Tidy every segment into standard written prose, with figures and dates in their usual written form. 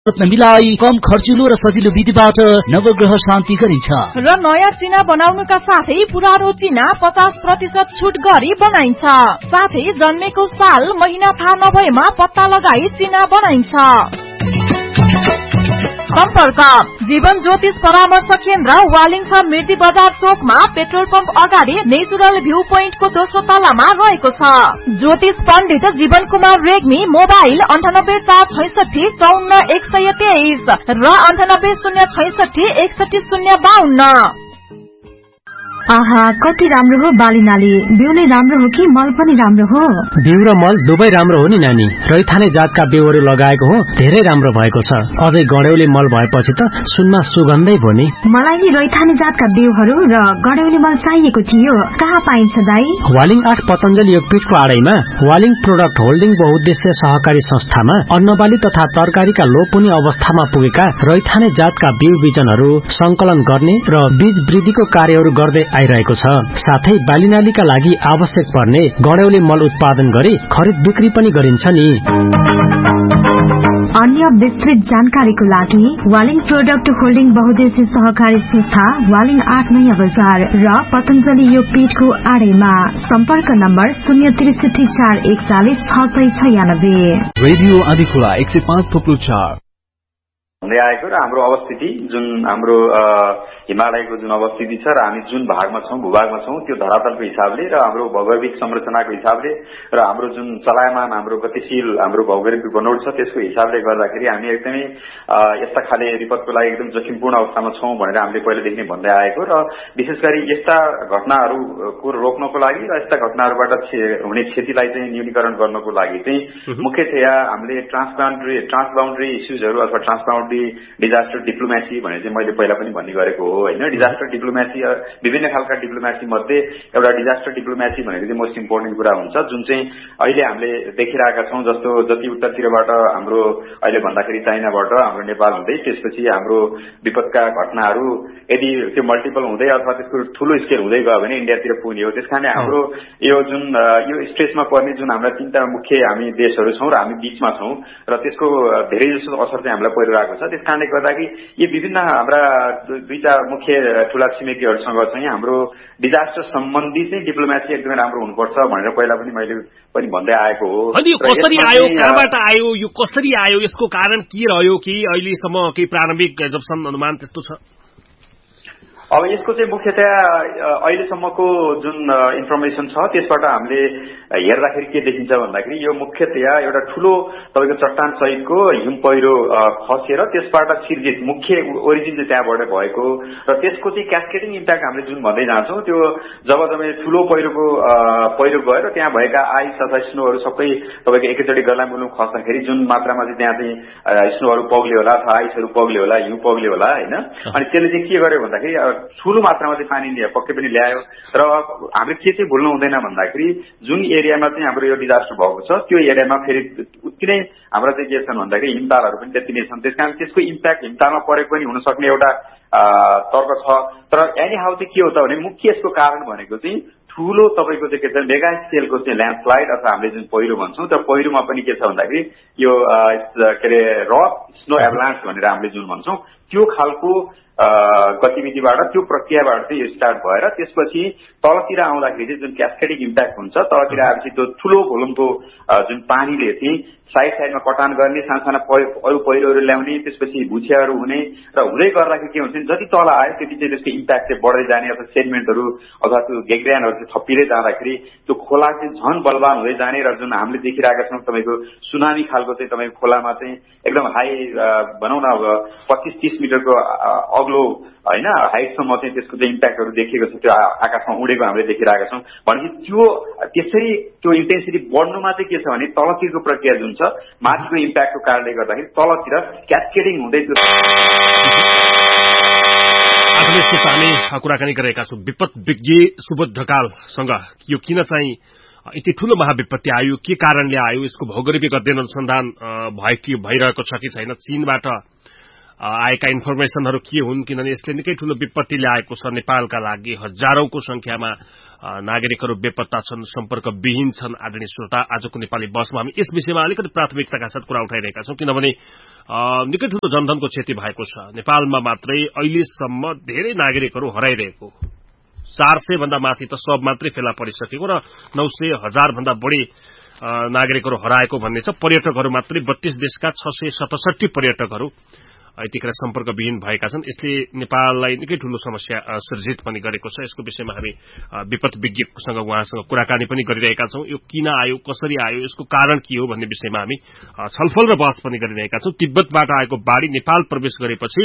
रत्न मिलाई कम खर्चिलो र सजिलो विधिबाट नवग्रह शान्ति गरिन्छ र नयाँ चिना बनाउनुका साथै पुरानो चिना 50% छुट गरी बनाइन्छ। साथै जन्मेको साल महिना थाहा नभएमा पत्ता लगाई चिना बनाइन्छ। सम्पर्क जीवन ज्योतिष परामर्श केन्द्र वालिङछा मिर्दी बजार चोकमा पेट्रोल पम्प अगाडि नेचुरल भ्यू पोइन्टको दोस्रो तलामा रहेको छ। ज्योतिष पण्डित जीवन कुमार रेग्मी मोबाइल 9846541123 र 9806616052। आहा कति राम्रो हो बालीनाली। बिउ नै राम्रो हो कि मल पनि राम्रो हो? बिउ र मल दुवै राम्रो हो नि नानी। रैथाने जातका बिउहरू लगाएको हो, धेरै राम्रो भएको छ। अझै गडेउली मल भएपछि त सुनमा सुगन्धै भयो नि। मलाई नि रैथाने जातका बिउहरू र गडेउली मल चाहिएको थियो। कहाँ पाइन्छ दाई? वालिङ 8 पतञ्जलि योगपीठको आडैमा वालिङ प्रोडक्ट होल्डिङ बहुउद्देश्य सहकारी संस्थामा अन्नबाली तथा तरकारीका लोप हुने अवस्थामा पुगेका रैथाने जातका बिउ बिजनहरू संकलन गर्ने र बीज वृद्धिको कार्यहरू गर्दै आइरहेको छ। साथै बालीनालीका लागि आवश्यक पर्ने गडेउली मल उत्पादन गरी खरिद बिक्री पनि गरिन्छ नि। अन्य विस्तृत जानकारीको लागि वालिङ प्रोडक्ट होल्डिङ बहुउद्देश्य सहकारी संस्था वालिङ 8 नयाँ बजार र पतञ्जलि योगपीठको आडैमा। सम्पर्क नम्बर 063 441 696। रेडियो आदिखोला 105.4 हुँदै आएको र हाम्रो अवस्थिति जुन हाम्रो हिमालयको जुन अवस्थिति छ र हामी जुन भागमा छौं भूभागमा छौं त्यो धरातलको हिसाबले र हाम्रो भौगोलिक संरचनाको हिसाबले र हाम्रो जुन चलायमान हाम्रो गतिशील हाम्रो भौगोलिक बनोट छ त्यसको हिसाबले गर्दाखेरि हामी एकदमै यस्ता खाले विपदको लागि एकदम जोखिमपूर्ण अवस्थामा छौं भनेर हामीले पहिलेदेखि नै भन्दै आएको र विशेष गरी यस्ता घटनाहरूको रोक्नको लागि र यस्ता घटनाहरूबाट हुने क्षतिलाई चाहिँ न्यूनीकरण गर्नको लागि चाहिँ मुख्यतया हामीले ट्रान्सबाउन्ड्री इस्युजहरू अथवा ट्रान्सबाउन्ड्री डिजास्टर डिप्लोमेसी भने चाहिँ मैले पहिला पनि भन्ने गरेको हो हैन। डिजास्टर डिप्लोमेसी विभिन्न खालका डिप्लोमेसी मध्ये एउटा डिजास्टर डिप्लोमेसी भनेको चाहिँ मोस्ट इम्पोर्टेन्ट कुरा हुन्छ जुन चाहिँ अहिले हामीले देखिरहेका छौं। जस्तो जति उत्तरतिरबाट हाम्रो अहिले भन्दाखेरि चाइनाबाट हाम्रो नेपाल हुँदै त्यसपछि हाम्रो विपदका घटनाहरू यदि त्यो मल्टिपल हुँदै अथवा त्यसको ठूलो स्केल हुँदै गयो भने इन्डियातिर पुग्ने हो। त्यसकारणले हाम्रो यो जुन यो स्ट्रेसमा पर्ने जुन हाम्रा तीनटा मुख्य हामी देशहरू छौं र हामी बीचमा छौं र त्यसको धेरै जसो असर चाहिँ हामीलाई परिरहेको छ। त्यसकारणले गर्दाखेरि यी विभिन्न हाम्रा दुईटा मुख्य ठूला छिमेकीहरूसँग चाहिँ हाम्रो डिजास्टर सम्बन्धी चाहिँ डिप्लोमेसी एकदमै राम्रो हुनुपर्छ भनेर पहिला पनि मैले पनि भन्दै आएको हो। अनि कसरी आयो, कहाँबाट आयो, यो कसरी आयो, यसको कारण के रह्यो कि अहिलेसम्म केही प्रारम्भिक गजबसम्म अनुमान त्यस्तो छ? अब यसको चाहिँ मुख्यतया अहिलेसम्मको जुन इन्फर्मेसन छ त्यसबाट हामीले हेर्दाखेरि के देखिन्छ भन्दाखेरि यो मुख्यतया एउटा ठूलो तपाईको चट्टान सहितको हिम पहिरो खसेर त्यसबाट सिर्जित मुख्य ओरिजिन चाहिँ त्यहाँबाट भएको र त्यसको चाहिँ क्यास्केडिङ इम्प्याक्ट हामीले जुन भन्दै जान्छौं त्यो जब ठूलो पहिरो गयो र त्यहाँ भएका आइस अथवा स्नोहरू सबै तपाईको एकैचोटि गलामुलुम खस्दाखेरि जुन मात्रामा चाहिँ त्यहाँ चाहिँ स्नोहरू पग्ल्यो होला अथवा आइसहरू पग्ल्यो होला हिउँ पग्ल्यो होला हैन। अनि त्यसले चाहिँ के गर्यो भन्दाखेरि ठूलो मात्रामा चाहिँ पानी पक्कै पनि ल्यायो र हामीले के चाहिँ भुल्नु हुँदैन भन्दाखेरि जुन एरियामा चाहिँ हाम्रो यो डिजास्टर भएको छ त्यो एरियामा फेरि उति नै हाम्रो चाहिँ के छन् भन्दाखेरि हिमतालहरू पनि त्यति नै छन्। त्यसकारण त्यसको इम्प्याक्ट हिमतालमा परेको पनि हुन सक्ने एउटा तर्क छ। तर एनी हाउ चाहिँ के हो त भने मुख्य यसको कारण भनेको चाहिँ ठूलो तपाईको चाहिँ के छ मेगा स्केलको चाहिँ ल्यान्डस्लाइड अथवा हामीले जुन पहिरो भन्छौं त्यो पहिरोमा पनि के छ भन्दाखेरि यो के अरे रक स्नो एभलान्स भनेर हामीले जुन भन्छौं त्यो खालको गतिविधिबाट त्यो प्रक्रियाबाट चाहिँ यो स्टार्ट भएर त्यसपछि तलतिर आउँदाखेरि चाहिँ जुन क्यास्केडिङ इम्प्याक्ट हुन्छ तलतिर आएपछि त्यो ठूलो भोल्युमको जुन पानीले चाहिँ साइडमा कटान गर्ने सानसाना अरू पहिरोहरू ल्याउने त्यसपछि भुछियाहरू हुने र हुँदै गर्दाखेरि के हुन्छ जति तल आयो त्यति चाहिँ त्यसको इम्प्याक्ट चाहिँ बढ्दै जाने अथवा सेडिमेन्टहरू अथवा त्यो गेग्रानहरू चाहिँ थपिँदै जाँदाखेरि त्यो खोला चाहिँ झन बलवान हुँदै जाने र जुन हामीले देखिरहेका छौं तपाईको सुनामी खालको चाहिँ तपाईको खोलामा चाहिँ एकदम हाई भनौं न अब 25-30 मिटरको अग्लो हैन हाइटसम्म चाहिँ त्यसको चाहिँ इम्प्याक्टहरू देखिएको छ। त्यो आकाशमा उडेको हामीले देखिरहेका छौं भनेपछि त्यो त्यसरी त्यो इन्टेन्सिटी बढ्नुमा चाहिँ के छ भने तलतिरको प्रक्रिया जुन छ माथिको इम्प्याक्टको कारणले गर्दाखेरि तलतिर क्यास्केडिङ हुँदै त्यो हामी कुराकानी गरेका छौं विपद विज्ञ सुबोध ढकालसँग। यो किन चाहिँ यति ठूलो महाविपत्ति आयो, के कारणले आयो, यसको भौगोलिक अध्ययन अनुसन्धान भइरहेको छ कि छैन, चीनबाट आएका इन्फर्मेसनहरू के हुन्, किनभने यसले निकै ठूलो विपत्ति ल्याएको छ नेपालका लागि। हजारौंको संख्यामा नागरिकहरू बेपत्ता छन्, सम्पर्कविहीन छन्। आदरणीय श्रोता, आजको नेपाली बसमा हामी यस विषयमा अलिकति प्राथमिकताका साथ कुरा उठाइरहेका छौं, किनभने निकै ठूलो जनधनको क्षति भएको छ। नेपालमा मात्रै अहिलेसम्म धेरै नागरिकहरू हराइरहेको, 400 भन्दा माथि त सब मात्रै फेला परिसकेको र 900,000 भन्दा बढी नागरिकहरू हराएको भन्ने छ। पर्यटकहरू मात्रै 32 देशका 667 पर्यटकहरू यतिखेर सम्पर्कविहीन भएका छन्। यसले नेपाललाई निकै ठूलो समस्या सृजित पनि गरेको छ। यसको विषयमा हामी विपद विज्ञसँग उहाँसँग कुराकानी पनि गरिरहेका छौं। यो किन आयो, कसरी आयो, यसको कारण के हो भन्ने विषयमा हामी छलफल र बहस पनि गरिरहेका छौं। तिब्बतबाट आएको बाढ़ी नेपाल प्रवेश गरेपछि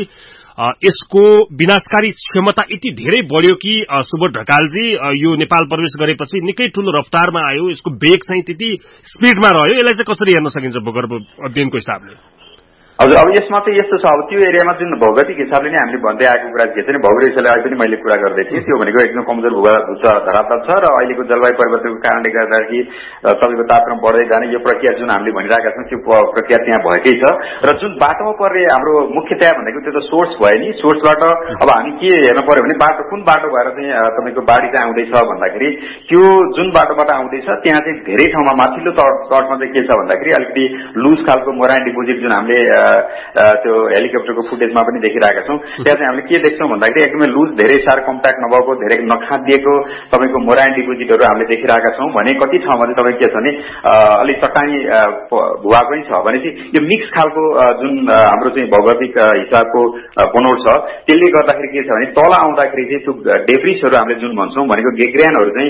यसको विनाशकारी क्षमता यति धेरै बढ्यो कि सुबोध ढकालजी, यो नेपाल प्रवेश गरेपछि निकै ठूलो रफ्तारमा आयो, यसको वेग चाहिँ त्यति स्पिडमा रह्यो। यसलाई चाहिँ कसरी हेर्न सकिन्छ भूगर्भ अध्ययनको हिसाबले? हजुर, अब यसमा चाहिँ यस्तो छ, अब त्यो एरियामा जुन भौगोलिक हिसाबले नै हामीले भन्दै आएको कुरा के छ भने भौगोलिक हिसाबले अहिले पनि मैले कुरा गर्दै थिएँ, त्यो भनेको एकदम कमजोर धरातल छ र अहिलेको जलवायु परिवर्तनको कारणले गर्दाखेरि तपाईँको तापक्रम बढ्दै जाने यो प्रक्रिया जुन हामीले भनिरहेका छौँ त्यो प्रक्रिया त्यहाँ भएकै छ। र जुन बाटोमा पर्ने हाम्रो मुख्यतया भनेको त्यो त सोर्स भयो नि, सोर्सबाट अब हामी के हेर्न पर्यो भने बाटो कुन बाटो भएर चाहिँ तपाईँको बाढी चाहिँ आउँदैछ भन्दाखेरि त्यो जुन बाटोबाट आउँदैछ त्यहाँ चाहिँ धेरै ठाउँमा माथिल्लो तटमा चाहिँ के छ भन्दाखेरि अलिकति लुज खालको मोराइन डिपोजिट जुन हामीले त्यो हेलिकप्टरको फुटेजमा पनि देखिरहेका छौँ। त्यहाँ चाहिँ हामीले के देख्छौँ भन्दाखेरि एकदमै लुज, धेरै साह्रो कम्प्याक्ट नभएको, धेरै नखादिएको तपाईँको मोराइन डिपोजिटहरू हामीले देखिरहेका छौँ। भने कति ठाउँमा चाहिँ तपाईँ के छ भने अलिक चट्टानी भुवाकै छ। भनेपछि यो मिक्स खालको जुन हाम्रो चाहिँ भौगोलिक हिसाबको बनोट छ त्यसले गर्दाखेरि के छ भने तल आउँदाखेरि चाहिँ त्यो डेब्रिसहरू हामीले जुन भन्छौँ भनेको गेग्रियानहरू चाहिँ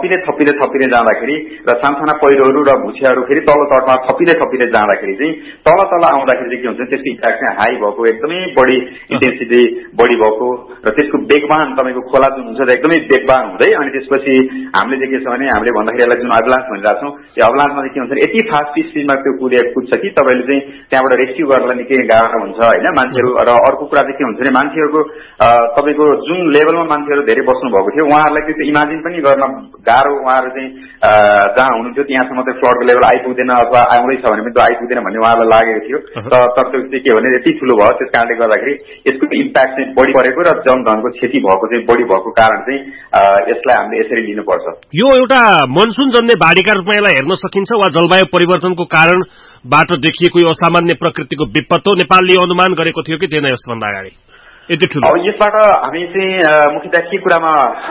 थपिँदै जाँदाखेरि र सानसाना पहिरोहरू र भुछियाहरू फेरि तल्लो तटमा थपिँदै जाँदाखेरि चाहिँ तल आउँदाखेरि चाहिँ के हुन्छ त्यसको इम्प्याक्ट चाहिँ हाई भएको, एकदमै बढी इन्टेन्सिटी बढी भएको र त्यसको वेगवान तपाईँको खोला जुन हुन्छ एकदमै वेगवान हुँदै अनि त्यसपछि हामीले चाहिँ के छ भने हामीले भन्दाखेरि यसलाई जुन अभलान्स भनिरहेको छौँ यो अभलान्समा चाहिँ के हुन्छ यति फास्ट स्पिडमा त्यो कुद्छ कि तपाईँले चाहिँ त्यहाँबाट रेस्क्यु गर्नलाई निकै गाह्रो हुन्छ होइन मान्छेहरू। र अर्को कुरा चाहिँ के हुन्छ भने मान्छेहरूको तपाईँको जुन लेभलमा मान्छेहरू धेरै बस्नु भएको थियो उहाँहरूलाई त्यो इमेजिन पनि गर्न गाह्रो। उहाँहरू चाहिँ जहाँ हुनुहुन्थ्यो त्यहाँसम्म चाहिँ फ्लडको लेभल आइपुग्दैन अथवा आउँदैछ भने पनि त्यो आइपुग्दैन भन्ने उहाँहरूलाई लागेको थियो। तर त्यो चाहिँ के भने यति ठुलो भयो त्यस कारणले गर्दाखेरि यसको इम्प्याक्ट चाहिँ बढी परेको र जनधनको क्षति भएको चाहिँ बढी भएको कारण चाहिँ यसलाई हामीले यसरी लिनुपर्छ। यो एउटा मनसुन जन्य बाढीका रूपमा यसलाई हेर्न सकिन्छ वा जलवायु परिवर्तनको कारणबाट देखिएको यो असामान्य प्रकृतिको विपद हो? नेपालले अनुमान गरेको थियो कि थिएन यसभन्दा अगाडि? अब यसबाट हामी चाहिँ मुख्यतः के कुरामा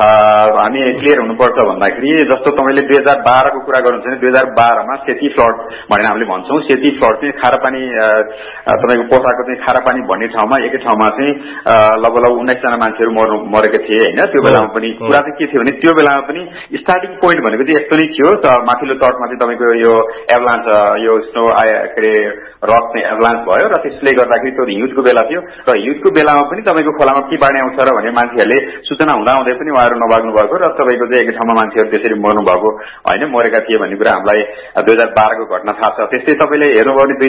हामी क्लियर हुनुपर्छ भन्दाखेरि जस्तो तपाईँले 2012 को कुरा गर्नुहुन्छ भने 2012 मा सेती फ्लड भनेर हामीले भन्छौँ। सेती फ्लड चाहिँ खारापानी तपाईँको पोसाको चाहिँ खारापानी भन्ने ठाउँमा एकै ठाउँमा चाहिँ लगभग 19 जना मान्छेहरू मरेका थिए होइन। त्यो बेलामा पनि कुरा चाहिँ के थियो भने त्यो बेलामा पनि स्टार्टिङ पोइन्ट भनेको चाहिँ यस्तो नै थियो। माथिल्लो तटमा चाहिँ तपाईँको यो एभलान्स यो स्नो के अरे रक चाहिँ एभलान्स भयो र त्यसले गर्दाखेरि त्यो हिउँदको बेला थियो र हिउँदको बेलामा पनि तपाईँको खोलामा के बाढी आउँछ र भने मान्छेहरूले सूचना हुँदाहुँदै पनि उहाँहरू नभाग्नु भएको र तपाईँको चाहिँ एक ठाउँमा मान्छेहरू त्यसरी मर्नु भएको होइन, मरेका थिए भन्ने कुरा हामीलाई 2012 को घटना थाहा छ। त्यस्तै तपाईँले हेर्नुभयो भने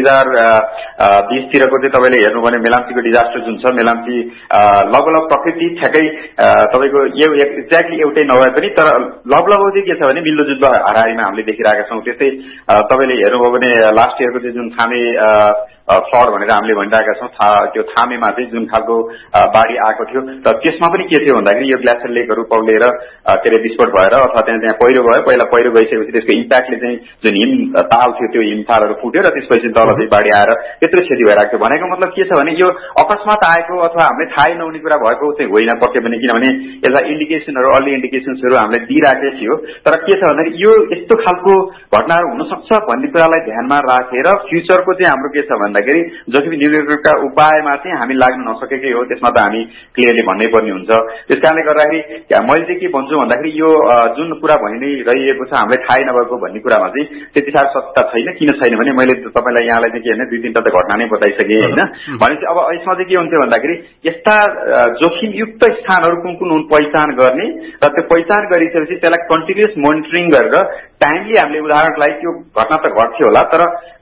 2020 तिरको चाहिँ तपाईँले हेर्नुभयो भने मेलाम्चीको डिजास्टर जुन छ, मेलाम्ची लगभग प्रकृति ठ्याक्कै तपाईँको यो एक्ज्याक्टली एउटै नभए पनि तर लगभग चाहिँ के छ भने मिल्दोजुल्दो हाराहारीमा हामीले देखिरहेका छौँ। त्यस्तै तपाईँले हेर्नुभयो भने लास्ट इयरको चाहिँ जुन थामे फ्लड भनेर हामीले भनिरहेका छौँ त्यो थामेमा चाहिँ जुन खालको बाढी आएको थियो र त्यसमा पनि के थियो भन्दाखेरि यो ग्लासियर लेकहरू पौलेर के अरे विस्फोट भएर अथवा त्यहाँ पहिरो भयो। पहिला पहिरो गइसकेपछि त्यसको इम्प्याक्टले चाहिँ जुन हिम ताल थियो त्यो हिम तालहरू फुट्यो र त्यसपछि तल चाहिँ बाढी आएर त्यत्रो क्षति भइरहेको थियो। भनेको मतलब के छ भने यो अकस्मात आएको अथवा हामीले थाहै नहुने कुरा भएको चाहिँ होइन पक्कै पनि, किनभने यसलाई इन्डिकेसनहरू अर्ली इन्डिकेसन्सहरू हामीले दिइराखेको थियो। तर के छ भन्दाखेरि यो यस्तो खालको घटनाहरू हुनसक्छ भन्ने कुरालाई ध्यानमा राखेर फ्युचरको चाहिँ हाम्रो के छ भन्दाखेरि जोखिम न्यूनीकरणका उपायमा चाहिँ हामी लाग्न नसकेकै हो। त्यसमा त हामी क्लियरली भन्नै पर्ने हुन्छ। त्यस कारणले गर्दाखेरि मैले चाहिँ के भन्छु भन्दाखेरि यो जुन कुरा भइ नै रहिएको छ हामीलाई थाहै नभएको भन्ने कुरामा चाहिँ त्यति साह्रो सत्यता छैन। किन छैन भने मैले तपाईँलाई यहाँलाई चाहिँ के भने 2-3टा त घटना नै बताइसकेँ होइन। भनेपछि अब यसमा चाहिँ के हुन्थ्यो भन्दाखेरि यस्ता जोखिमयुक्त स्थानहरू कुन कुन हुन् पहिचान गर्ने र त्यो पहिचान गरिसकेपछि त्यसलाई कन्टिन्युस मोनिटरिङ गरेर टाइमली हामीले उदाहरणको लागि त्यो घटना त घट्थ्यो होला तर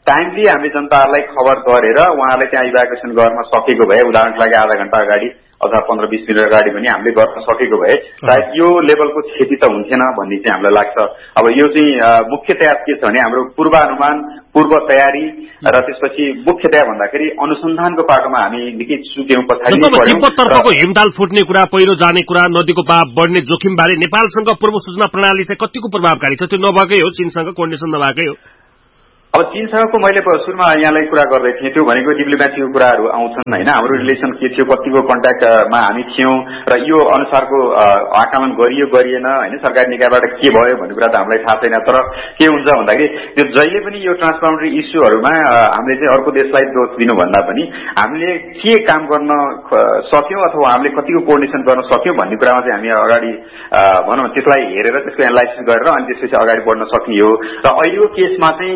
टाइमली हामीले जनताहरूलाई खबर गरेर उहाँलाई त्यहाँ इभ्याकुएसन गर्न सकेको भए, उदाहरणको लागि आधा घण्टा अगाडि अथवा 15-20 मिनट अगाडि पनि हामीले गर्न सकेको भए सायद यो लेभलको क्षति त हुन्थेन भन्ने चाहिँ हामीलाई लाग्छ। अब यो चाहिँ मुख्यतया के छ भने हाम्रो पूर्वानुमान, पूर्व तयारी र त्यसपछि मुख्यतया भन्दाखेरि अनुसन्धानको पाटोमा हामी निकै चुक्यौं, पछाडि तिब्बततर्फको हिमताल फुट्ने कुरा, पहिरो जाने कुरा, नदीको बहाव बढ्ने जोखिमबारे नेपालसँग पूर्व सूचना प्रणाली चाहिँ कतिको प्रभावकारी छ? त्यो नभएकै हो, चीनसँग कोर्डिनेसन नभएकै हो। अब चीनसँगको मैले सुरुमा यहाँलाई कुरा गर्दै थिएँ, त्यो भनेको डिप्लोमेसीको कुराहरू आउँछन् होइन। हाम्रो रिलेसन के थियो, कतिको कन्ट्याक्टमा हामी थियौं र यो अनुसारको आकलन गरियो गरिएन होइन, सरकारी निकायबाट के भयो भन्ने कुरा त हामीलाई थाहा छैन। तर के हुन्छ भन्दाखेरि त्यो जहिले पनि यो ट्रान्सबाउन्डरी इस्युहरूमा हामीले चाहिँ अर्को देशलाई दोष दिनुभन्दा पनि हामीले के काम गर्न सक्यौं अथवा हामीले कतिको कोर्डिनेसन गर्न सक्यौं भन्ने कुरामा चाहिँ हामी अगाडि भनौँ त्यसलाई हेरेर त्यसको एनालाइसिस गरेर अनि त्यसपछि अगाडि बढ्न सक्ने हो। र अहिलेको केसमा चाहिँ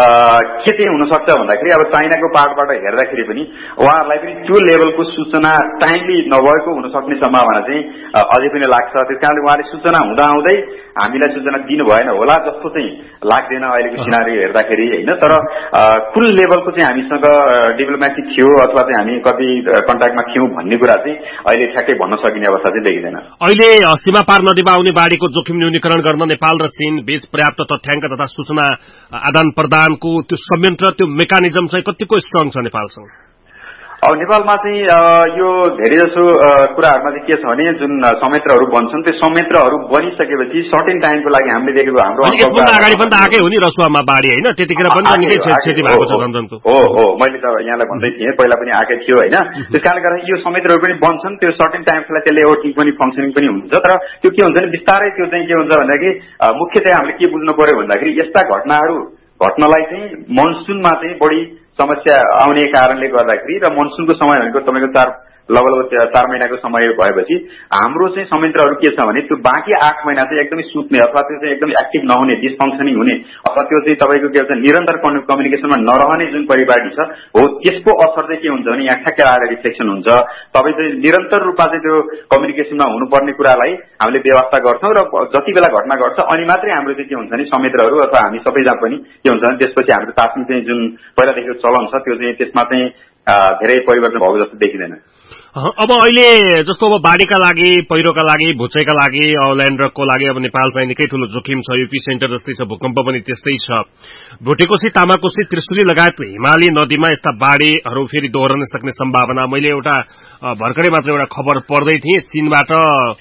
के चाहिँ हुन सक्छ भन्दाखेरि अब चाइनाको पार्टबाट हेर्दाखेरि पनि उहाँहरूलाई पनि त्यो लेभलको सूचना टाइमली नभएको हुन सक्ने सम्भावना चाहिँ अझै पनि लाग्छ। त्यसकारणले उहाँले सूचना हुँदाहुँदै हामीलाई सूचना दिनु भएन होला जस्तो चाहिँ लाग्दैन अहिलेको सिनारियो हेर्दाखेरि होइन। तर कुन लेभलको चाहिँ हामीसँग डिप्लोमेसी थियो अथवा चाहिँ हामी कति कन्ट्याक्टमा थियौं भन्ने कुरा चाहिँ अहिले ठ्याक्कै भन्न सकिने अवस्था चाहिँ देखिँदैन। अहिले सीमा पार नदीमा आउने बाढीको जोखिम न्यूनीकरण गर्न नेपाल र चीन बीच पर्याप्त तथ्याङ्क तथा सूचना आदान प्रदानको त्यो संयन्त्र, त्यो मेकानिजम चाहिँ कतिको स्ट्रङ छ नेपालसँग? अब नेपालमा चाहिँ यो धेरै जसो कुराहरूमा चाहिँ के छ भने जुन संयन्त्रहरू बन्छन् त्यो संयन्त्रहरू बनिसकेपछि सर्टेन टाइमको लागि हामीले देखेको हाम्रो अगाडि पनि त आएकै हो नि रसुवामा बाढी होइन, त्यतिखेर पनि निकै क्षति भएको छ जनजनको। हो मैले त यहाँलाई भन्दै थिएँ पहिला पनि आएकै थियो होइन। त्यसकारणले गर्दा यो संयन्त्रहरू पनि बन्छन्, त्यो सर्टेन टाइमको लागि त्यसले वर्किङ पनि फङ्सनिङ पनि हुन्छ। तर त्यो के हुन्छ भने बिस्तारै त्यो चाहिँ के हुन्छ भन्दाखेरि मुख्यतया हामीले के बुझ्नु पर्यो भन्दाखेरि यस्ता घटनाहरू घट्नलाई चाहिँ मनसुनमा चाहिँ बढी समस्या आउने कारणले गर्दाखेरि र मनसुनको समय भनेको तपाईँको लगभग 4 महिनाको समय भएपछि हाम्रो चाहिँ संयन्त्रहरू के छ भने त्यो बाँकी 8 महिना चाहिँ एकदमै सुत्ने अथवा त्यो चाहिँ एकदमै एक्टिभ नहुने, डिसफङ्सनिङ हुने अथवा त्यो चाहिँ तपाईँको के भन्छ निरन्तर कम्युनिकेसनमा नरहने जुन परिपाटी छ हो त्यसको असर चाहिँ के हुन्छ भने यहाँ ठ्याक्कै आएर रिफ्लेक्सन हुन्छ। तपाईँ चाहिँ निरन्तर रूपमा चाहिँ त्यो कम्युनिकेसनमा हुनुपर्ने कुरालाई हामीले व्यवस्था गर्छौँ र जति बेला घटना घट्छ अनि मात्रै हाम्रो चाहिँ के हुन्छ भने संयन्त्रहरू अथवा हामी सबैजना पनि के हुन्छ भने त्यसपछि हाम्रो तात्विक चाहिँ जुन पहिलादेखिको चलन छ त्यो चाहिँ त्यसमा चाहिँ धेरै परिवर्तन भएको जस्तो देखिँदैन। अब अहिले जस्तो अब बाढीका लागि, पहिरोका लागि, भुच्चैका लागि, ल्यान्डरको लागि अब नेपाल चाहिँ निकै ठूलो जोखिम छ। युपी सेन्टर जस्तै छ, भूकम्प पनि त्यस्तै छ। भुटेकोशी, तामाकोशी, त्रिशुली लगायत हिमाली नदीमा यस्ता बाढीहरू फेरि दोहोरन सक्ने सम्भावना। मैले एउटा भर्खरै मात्र एउटा खबर पढ्दै थिएँ, चीनबाट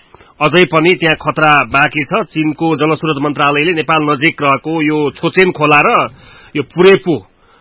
अझै पनि त्यहाँ खतरा बाँकी छ। चीनको जलस्रोत मन्त्रालयले नेपाल नजिक रहेको यो छोचेन खोला र यो पुरेपु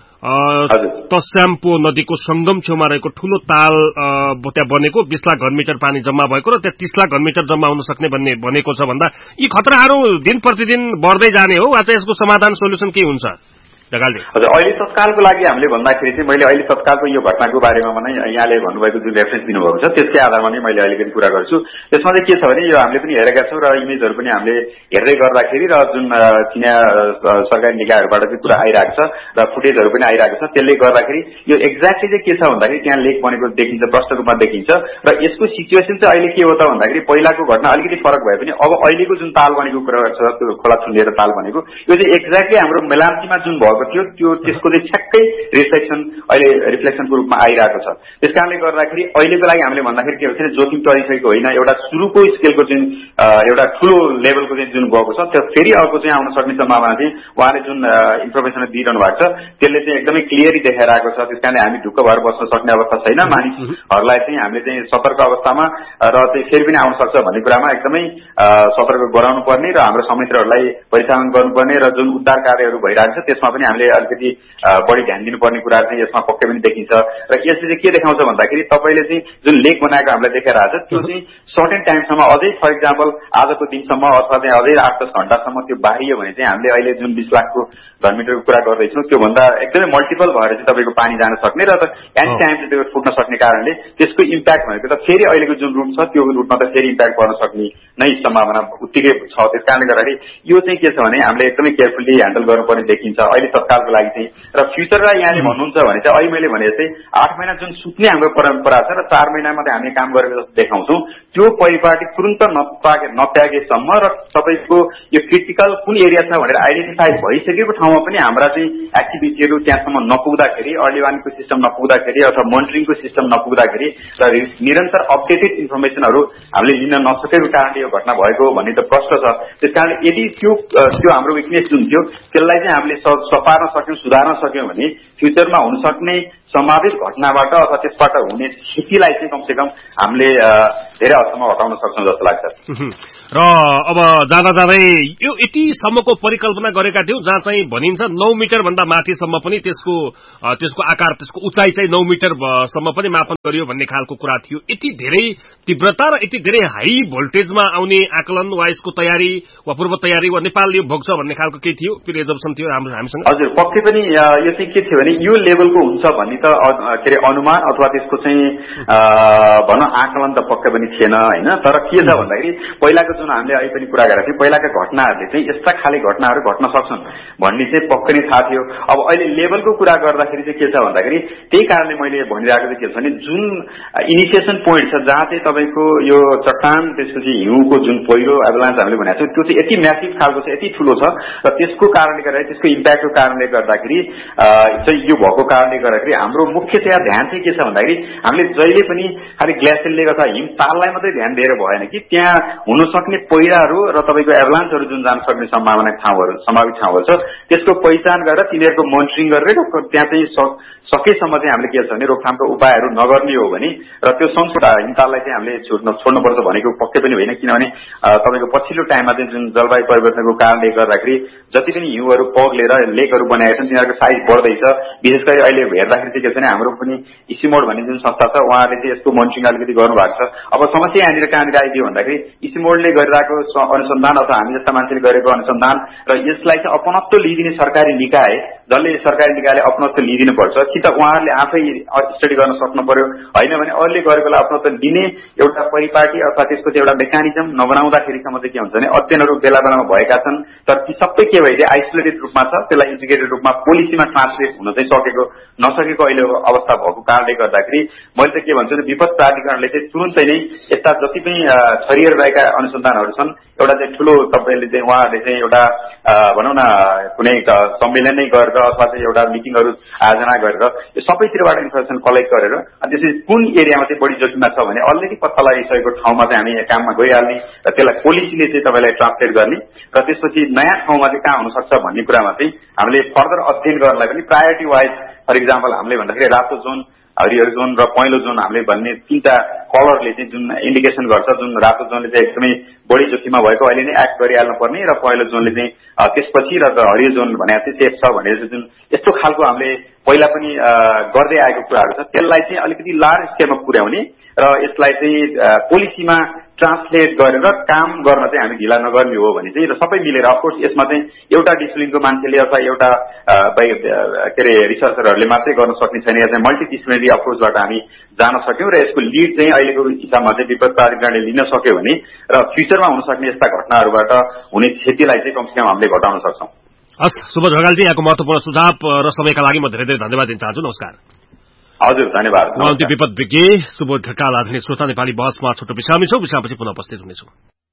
तस्याम्पो नदीको संगम छेउमा रहेको ठूलो ताल त्यहाँ बनेको 20 लाख घनमिटर पानी जम्मा भएको र त्यहाँ 30 लाख घनमिटर जम्मा हुन सक्ने भन्ने भनेको छ भन्दा यी खतराहरू दिन प्रतिदिन बढ्दै जाने हो वा चाहिँ यसको समाधान सोल्युसन के हुन्छ? हजुर, अहिले तत्कालको लागि हामीले भन्दाखेरि चाहिँ मैले अहिले तत्कालको यो घटनाको बारेमा भने यहाँले भन्नुभएको जुन रेफरेन्स दिनुभएको छ त्यसकै आधारमा नै मैले अलिकति कुरा गर्छु। त्यसमा चाहिँ के छ भने यो हामीले पनि हेरेका छौँ र इमेजहरू पनि हामीले हेर्दै गर्दाखेरि र जुन चिनिया सरकारी निकायहरूबाट चाहिँ कुरा आइरहेको छ र फुटेजहरू पनि आइरहेको छ त्यसले गर्दाखेरि यो एक्ज्याक्टली चाहिँ के छ भन्दाखेरि त्यहाँ लेक बनेको देखिन्छ, प्रष्ट रूपमा देखिन्छ र यसको सिचुएसन चाहिँ अहिले के हो त भन्दाखेरि पहिलाको घटना अलिकति फरक भए पनि अब अहिलेको जुन ताल बनेको कुरा छ त्यो खोला छुलेर ताल बनेको यो चाहिँ एक्ज्याक्टली हाम्रो मेलाम्चीमा जुन थियो त्यो त्यसको चाहिँ ठ्याक्कै रिफ्लेक्सनको रूपमा आइरहेको छ। त्यसकारणले गर्दाखेरि अहिलेको लागि हामीले भन्दाखेरि के भन्छ जोखिम टरिसकेको होइन, एउटा सुरुको स्केलको जुन एउटा ठूलो लेभलको चाहिँ जुन गएको छ त्यो फेरि अर्को चाहिँ आउन सक्ने सम्भावना चाहिँ उहाँले जुन इन्फर्मेसन दिइरहनु भएको छ त्यसले चाहिँ एकदमै क्लियरली देखाइरहेको छ। त्यसकारणले हामी ढुक्क भएर बस्न सक्ने अवस्था छैन। मानिसहरूलाई चाहिँ हामीले चाहिँ सतर्क अवस्थामा र चाहिँ फेरि पनि आउन सक्छ भन्ने कुरामा एकदमै सतर्क गराउनु पर्ने र हाम्रो संयन्त्रहरूलाई परिचालन गर्नुपर्ने र जुन उद्धार कार्यहरू भइरहेको छ त्यसमा पनि हामीले अलिकति बढी ध्यान दिनुपर्ने कुरा चाहिँ यसमा पक्कै पनि देखिन्छ। र यसले चाहिँ के देखाउँछ भन्दाखेरि तपाईँले चाहिँ जुन लेक बनाएको हामीलाई देखाइरहेको छ त्यो चाहिँ सर्टेन टाइमसम्म अझै फर इक्जाम्पल आजको दिनसम्म अथवा चाहिँ अझै 8-10 घण्टासम्म त्यो बाहियो भने चाहिँ हामीले अहिले जुन 20 लाखको घनमिटरको कुरा गर्दैछौँ त्योभन्दा एकदमै मल्टिपल भएर चाहिँ तपाईँको पानी जान सक्ने र एनी टाइम चाहिँ त्यो फुट्न सक्ने कारणले त्यसको इम्प्याक्ट भनेको त फेरि अहिलेको जुन रुट छ त्यो रुटमा त फेरि इम्प्याक्ट पर्न सक्ने नै सम्भावना उत्तिकै छ। त्यस कारणले गर्दाखेरि यो चाहिँ के छ भने हामीले एकदमै केयरफुल्ली ह्यान्डल गर्नुपर्ने देखिन्छ। अहिले तत्कालको लागि चाहिँ। र फ्युचरमा यहाँले भन्नुहुन्छ भने चाहिँ अहिले मैले भने जस्तै 8 महिना जुन सुत्ने हाम्रो परम्परा छ र 4 महिना मात्रै हामीले काम गरेको जस्तो देखाउँछौँ, त्यो परिपाटी तुरन्त नत्यागेसम्म र तपाईँको यो क्रिटिकल कुन एरिया छ भनेर आइडेन्टिफाई भइसकेको ठाउँमा पनि हाम्रा चाहिँ एक्टिभिटीहरू त्यहाँसम्म नपुग्दाखेरि, अर्ली वार्निङको सिस्टम नपुग्दाखेरि अथवा मोनिटरिङको सिस्टम नपुग्दाखेरि र निरन्तर अपडेटेड इन्फर्मेसनहरू हामीले लिन नसकेको कारणले यो घटना भएको भन्ने त प्रश्न छ। त्यस कारणले यदि त्यो हाम्रो विकनेस जुन थियो त्यसलाई चाहिँ हामीले सपार्न सक्यौँ, सुधार्न सक्यौँ भने फ्युचरमा हुन सक्ने सम्भावित घटनाबाट अथवा त्यसबाट हुने क्षतिलाई चाहिँ कमसेकम हामीले धेरै हदसम्म हटाउन सक्छौँ जस्तो लाग्छ। र अब जाँदा जाँदै यो यतिसम्मको परिकल्पना गरेका थियौँ जहाँ चाहिँ भनिन्छ 9 मिटर भन्दा माथिसम्म पनि त्यसको आकार, त्यसको उचाइ चाहिँ 9 मिटर सम्म पनि मापन गरियो भन्ने खालको कुरा थियो। यति धेरै तीव्रता र यति धेरै हाई भोल्टेजमा आउने आकलन वा यसको तयारी वा पूर्व तयारी वा नेपालले यो भोग्छ भन्ने खालको के थियो, प्रिजर्भसन थियो हामीसँग? हजुर, पक्कै पनि यो चाहिँ के थियो भने यो लेभलको हुन्छ भन्ने त के अरे अनुमान अथवा त्यसको चाहिँ भनौँ आकलन त पक्कै पनि थिएन होइन। तर के छ भन्दाखेरि पहिलाको जुन हामीले अहिले पनि कुरा गरेका थियौँ, पहिलाका घटनाहरूले चाहिँ यस्ता खाले घटनाहरू घट्न सक्छन् भन्ने चाहिँ पक्कै नै थाहा थियो। अब अहिले लेभलको कुरा गर्दाखेरि चाहिँ के छ भन्दाखेरि त्यही कारणले मैले भनिरहेको चाहिँ के छ भने जुन इनिसिएसन पोइन्ट छ जहाँ चाहिँ तपाईँको यो चट्टान त्यसपछि हिउँको जुन पहिरो एभलान्स हामीले भनेको छौँ त्यो चाहिँ यति म्यासिभ खालको छ, यति ठुलो छ र त्यसको कारणले गर्दाखेरि त्यसको इम्प्याक्टको कारणले गर्दाखेरि चाहिँ यो भएको कारणले गर्दाखेरि हाम्रो मुख्यतया ध्यान चाहिँ के छ भन्दाखेरि हामीले जहिले पनि खालि ग्लेसियरले अथवा हिमताललाई मात्रै ध्यान दिएर भएन कि त्यहाँ हुन सक्ने पहिराहरू र तपाईँको एभलान्सहरू जुन जान सक्ने सम्भावित ठाउँहरू छ त्यसको पहिचान गरेर तिनीहरूको मोनिटरिङ गरेर त्यहाँ चाहिँ सकेसम्म चाहिँ हामीले के छ भने रोकथामको उपायहरू नगर्ने हो भने र त्यो सँगसँगै हिमताललाई चाहिँ हामीले छोड्नुपर्छ भनेको पक्कै पनि होइन। किनभने तपाईँको पछिल्लो टाइममा चाहिँ जुन जलवायु परिवर्तनको कारणले गर्दाखेरि जति पनि हिउँहरू पग्लेर लेकहरू बनाएका छन् तिनीहरूको साइज बढ्दैछ। विशेष गरी अहिले हेर्दाखेरि चाहिँ के छ भने हाम्रो पनि इसिमोड भन्ने जुन संस्था छ उहाँले चाहिँ यसको मोनिटरिङ अलिकति गर्नुभएको छ। अब समस्या यहाँनिर कहाँनिर आइदियो भन्दाखेरि इसिमोडले गरिरहेको अनुसन्धान अथवा हामी जस्ता मान्छेले गरेको अनुसन्धान र यसलाई चाहिँ अपनत्व लिइदिने सरकारी निकाय जसले सरकारी निकायले अपनत्व लिइदिनुपर्छ कि त उहाँहरूले आफै स्टडी गर्न सक्नु पर्यो, होइन भने अरूले गरेकोलाई अपनत्व लिने एउटा परिपाटी अथवा त्यसको चाहिँ एउटा मेकानिजम नबनाउँदाखेरिसम्म चाहिँ के हुन्छ भने अध्ययनहरू बेला बेलामा भएका छन् तर ती सबै के भइदिए आइसोलेटेड रूपमा छ, त्यसलाई इन्टिग्रेटेड रूपमा पोलिसीमा ट्रान्सलेट हुन चाहिँ नसकेको अहिले अवस्था भएको कारणले गर्दाखेरि मैले त के भन्छु भने विपद प्राधिकरणले चाहिँ तुरुन्तै नै यस्ता जति पनि छरिएर रहेका अनुसन्धानहरू छन् एउटा चाहिँ ठुलो तपाईँले चाहिँ उहाँहरूले चाहिँ एउटा भनौँ न कुनै सम्मेलन नै गरेर अथवा चाहिँ एउटा मिटिङहरू आयोजना गरेर यो सबैतिरबाट इन्फर्मेसन कलेक्ट गरेर अनि त्यसपछि कुन एरियामा चाहिँ बढी जोखिममा छ भने अलरेडी पत्ता लगाइसकेको ठाउँमा चाहिँ हामी काममा गइहाल्ने र त्यसलाई पोलिसीले चाहिँ तपाईँलाई ट्रान्सलेट गर्ने र त्यसपछि नयाँ ठाउँमा चाहिँ कहाँ हुनसक्छ भन्ने कुरामा चाहिँ हामीले फर्दर अध्ययन गर्नलाई पनि प्रायोरिटी वाइज फर इक्जाम्पल हामीले भन्दाखेरि रातो जोन, हरिहर जोन र पहेँलो जोन हामीले भन्ने 3टा कलरले चाहिँ जुन इन्डिकेसन गर्छ। जुन रातो जोनले चाहिँ एकदमै बढी जोखिममा भएको अहिले नै एक्ट गरिहाल्नु पर्ने र पहेँलो जोनले चाहिँ त्यसपछि र हरियो जोन भनेको चाहिँ सेफ छ भनेर जुन यस्तो खालको हामीले पहिला पनि गर्दै आएको कुराहरू छ त्यसलाई चाहिँ अलिकति लार्ज स्केलमा पुर्याउने र यसलाई चाहिँ पोलिसीमा ट्रान्सलेट गरेर काम गर्न चाहिँ हामी ढिला नगर्ने हो भने चाहिँ र सबै मिलेर अफकोर्स यसमा चाहिँ एउटा डिसिप्लिनको मान्छेले अथवा एउटा के अरे रिसर्चरहरूले मात्रै गर्न सक्ने छैन, यहाँ चाहिँ मल्टिडिसिप्लिनरी अप्रोचबाट हामी जान सक्यौँ र यसको लिड चाहिँ अहिलेको हिसाबमा चाहिँ विपद प्राधिकरणले लिन सक्यो भने र फ्युचरमा हुन सक्ने यस्ता घटनाहरूबाट हुने क्षतिलाई चाहिँ कमसेकम हामीले घटाउन सक्छौँ। हस्, सुबोध ढकालजी यहाँको महत्वपूर्ण सुझाव र समयका लागि म धेरै धेरै धन्यवाद दिन चाहन्छु। नमस्कार। हजुर, धन्यवाद। विपद विज्ञ सुबोध ढकाल। आधुनिक श्रोता नेपाली बहसमा छोटो विश्रामी छौँ, विश्रामपछि पुनः उपस्थित हुनेछौँ।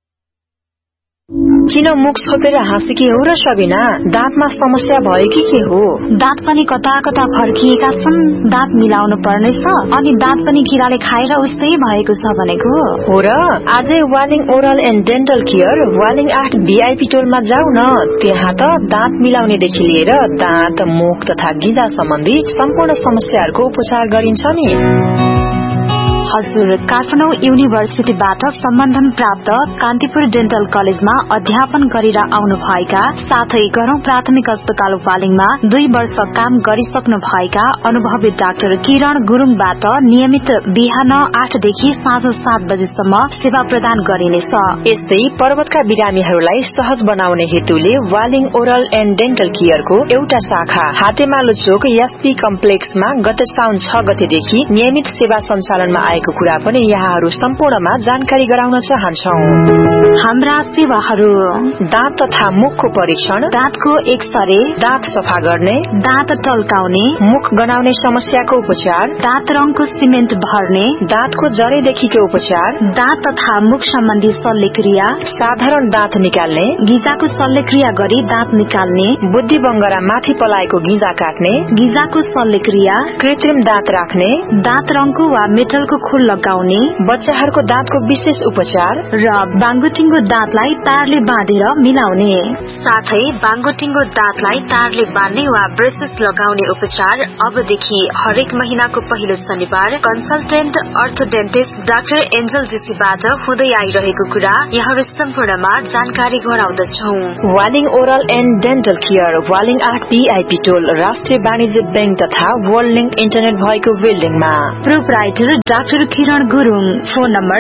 किन मुख छोपेर हाँसेकी हो र सबिना? दाँतमा समस्या भयो कि के हो? दाँत पनि कता कता फर्किएका छन्, दाँत मिलाउनु पर्नेछ, अनि दाँत पनि किराले खाएर उस्तै भएको छ भनेको हो र। आजै Waling oral and dental care Waling 8 VIP टोलमा जाऊ न। त्यहाँ त दाँत मिलाउनेदेखि लिएर दाँत, मुख तथा गिजा सम्बन्धी सम्पूर्ण समस्याहरूको उपचार गरिन्छ नि। हजुर, काठमाडौँ युनिभर्सिटीबाट सम्बन्धन प्राप्त कान्तिपुर डेन्टल कलेजमा अध्यापन गरेर आउनु भएका साथै गरौं प्राथमिक अस्पताल वालिङमा 2 वर्ष काम गरिसक्नु भएका अनुभवी डाक्टर किरण गुरुङबाट नियमित बिहान 8 देखि साँझ 7 बजेसम्म सेवा प्रदान गरिनेछ। यस्तै पर्वतका बिरामीहरूलाई सहज बनाउने हेतुले वालिङ ओरल एन्ड डेन्टल केयरको एउटा शाखा हातेमालो चोक एसपी कम्प्लेक्समा गत साउन 6 गतेदेखि नियमित सेवा सञ्चालनमा आएको रहेको कुरा पनि यहाँहरू सम्पूर्णमा जानकारी गराउन चाहन्छौं। हाम्रा सेवाहरू: दाँत तथा मुखको परीक्षण, दाँतको एक्सरे, दाँत सफा गर्ने, दाँत टल्काउने, मुख गनाउने समस्याको उपचार, दाँत रङको सिमेन्ट भर्ने, दाँतको जरेदेखिको उपचार, दाँत तथा मुख सम्बन्धी शल्यक्रिया, साधारण दाँत निकाल्ने, गिजाको शल्यक्रिया गरी दाँत निकाल्ने, बुद्धि बंगरा माथि पलाएको गिजा काट्ने, गिजाको शल्यक्रिया, कृत्रिम दाँत राख्ने, दाँत रङको वा मेटलको खोल लगाउने, बच्चाहरूको दाँतको विशेष उपचार र बाङ्गोटिङ्गो दाँतलाई तारले बाँधेर मिलाउने, साथै बाङ्गोटिङ्गो दाँतलाई तारले बाँध्ने वा ब्रेसेस लगाउने उपचार अबदेखि हरेक महिनाको पहिलो शनिबार कन्सल्टेन्ट अर्थोडेन्टिस्ट डाक्टर एन्जल जेसीबाट हुँदै आइरहेको कुरा यहाँहरू सम्पूर्णमा जानकारी गराउँदछौ। Waling oral and dental care, Waling 8 VIP टोल, राष्ट्रिय वाणिज्य बैंक तथा वर्ल्ड लिंक इन्टरनेट भएको बिल्डिङमा। प्रोप्राइटर डाक्टर किरण Gurung, phone number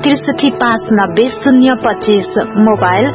063590025, mobile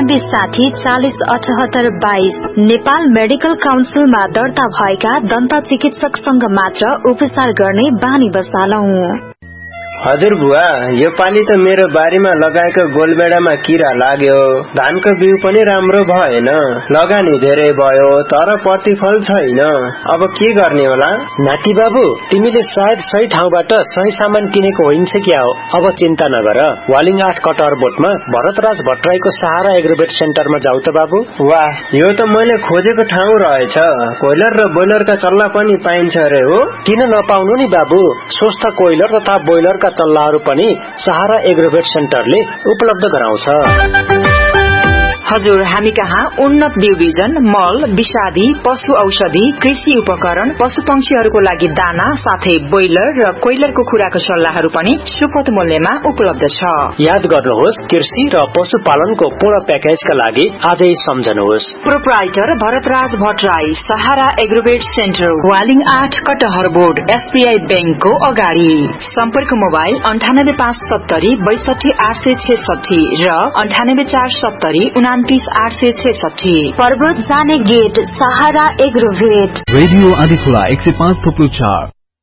9860407822। Nepal medical काउन्सिलमा दर्ता भएका दन्त चिकित्सकसँग मात्र उपचार गर्ने बानी बसालौं। हजुर बुवा, यो पाली त मेरो बारीमा लगाएको गोलबेडामा किरा लाग्यो। धानको बिउ पनि राम्रो भएन, लगानी धेरै भयो तर प्रतिफल छैन। अब के गर्ने होला? नाति बाबु, तिमीले सायद सही ठाउँबाट सही सामान किनेको होइन्छ क्या हो। अब चिन्ता नगर, वालिङ 8 कटहर बोटमा भरतराज भट्टराईको सहारा एग्रोवेट सेन्टरमा जाऊ त बाबु। वाह, यो त मैले खोजेको ठाउँ रहेछ। कोइलर र बोइलरका चल्ला पनि पाइन्छ रे हो? किन नपाउनु नि बाबु, स्वस्थ कोइलर तथा बोइलरका चल्लाहरू पनि सहारा एग्रोवेट सेन्टरले उपलब्ध गराउँछ। हजुर, हामी कहाँ उन्नत बिउ बिजन, मल, विषादी, पशु औषधि, कृषि उपकरण, पशु पंक्षीहरूको लागि दाना, साथै बोइलर र कोइलरको खुराको सल्लाहहरू पनि सुपथ मूल्यमा उपलब्ध छ। याद गर्नुहोस्, कृषि र पशुपालनको पूर्ण प्याकेजका लागि आजै सम्झनुहोस्। प्रोप्राइटर भरतराज भट्टराई, सहारा एग्रोवेट सेन्टर, वालिङ 8 कटहर बोर्ड, SBI बैंकको अगाडि। सम्पर्क मोबाइल 98570 62866 र 98470 29866। पर्वत जाने गेट, सहारा एग्रोवेट। रेडियो आँधीखोला 105.4।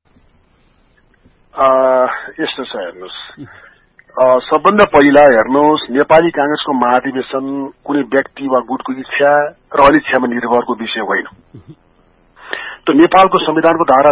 यस्तो छ हेर्नुहोस्, सबभन्दा पहिला हेर्नुहोस्, नेपाली कांग्रेसको महाधिवेशन कुनै व्यक्ति वा गुटको इच्छा र अनिच्छामा निर्भरको विषय होइन। त नेपालको संविधानको धारा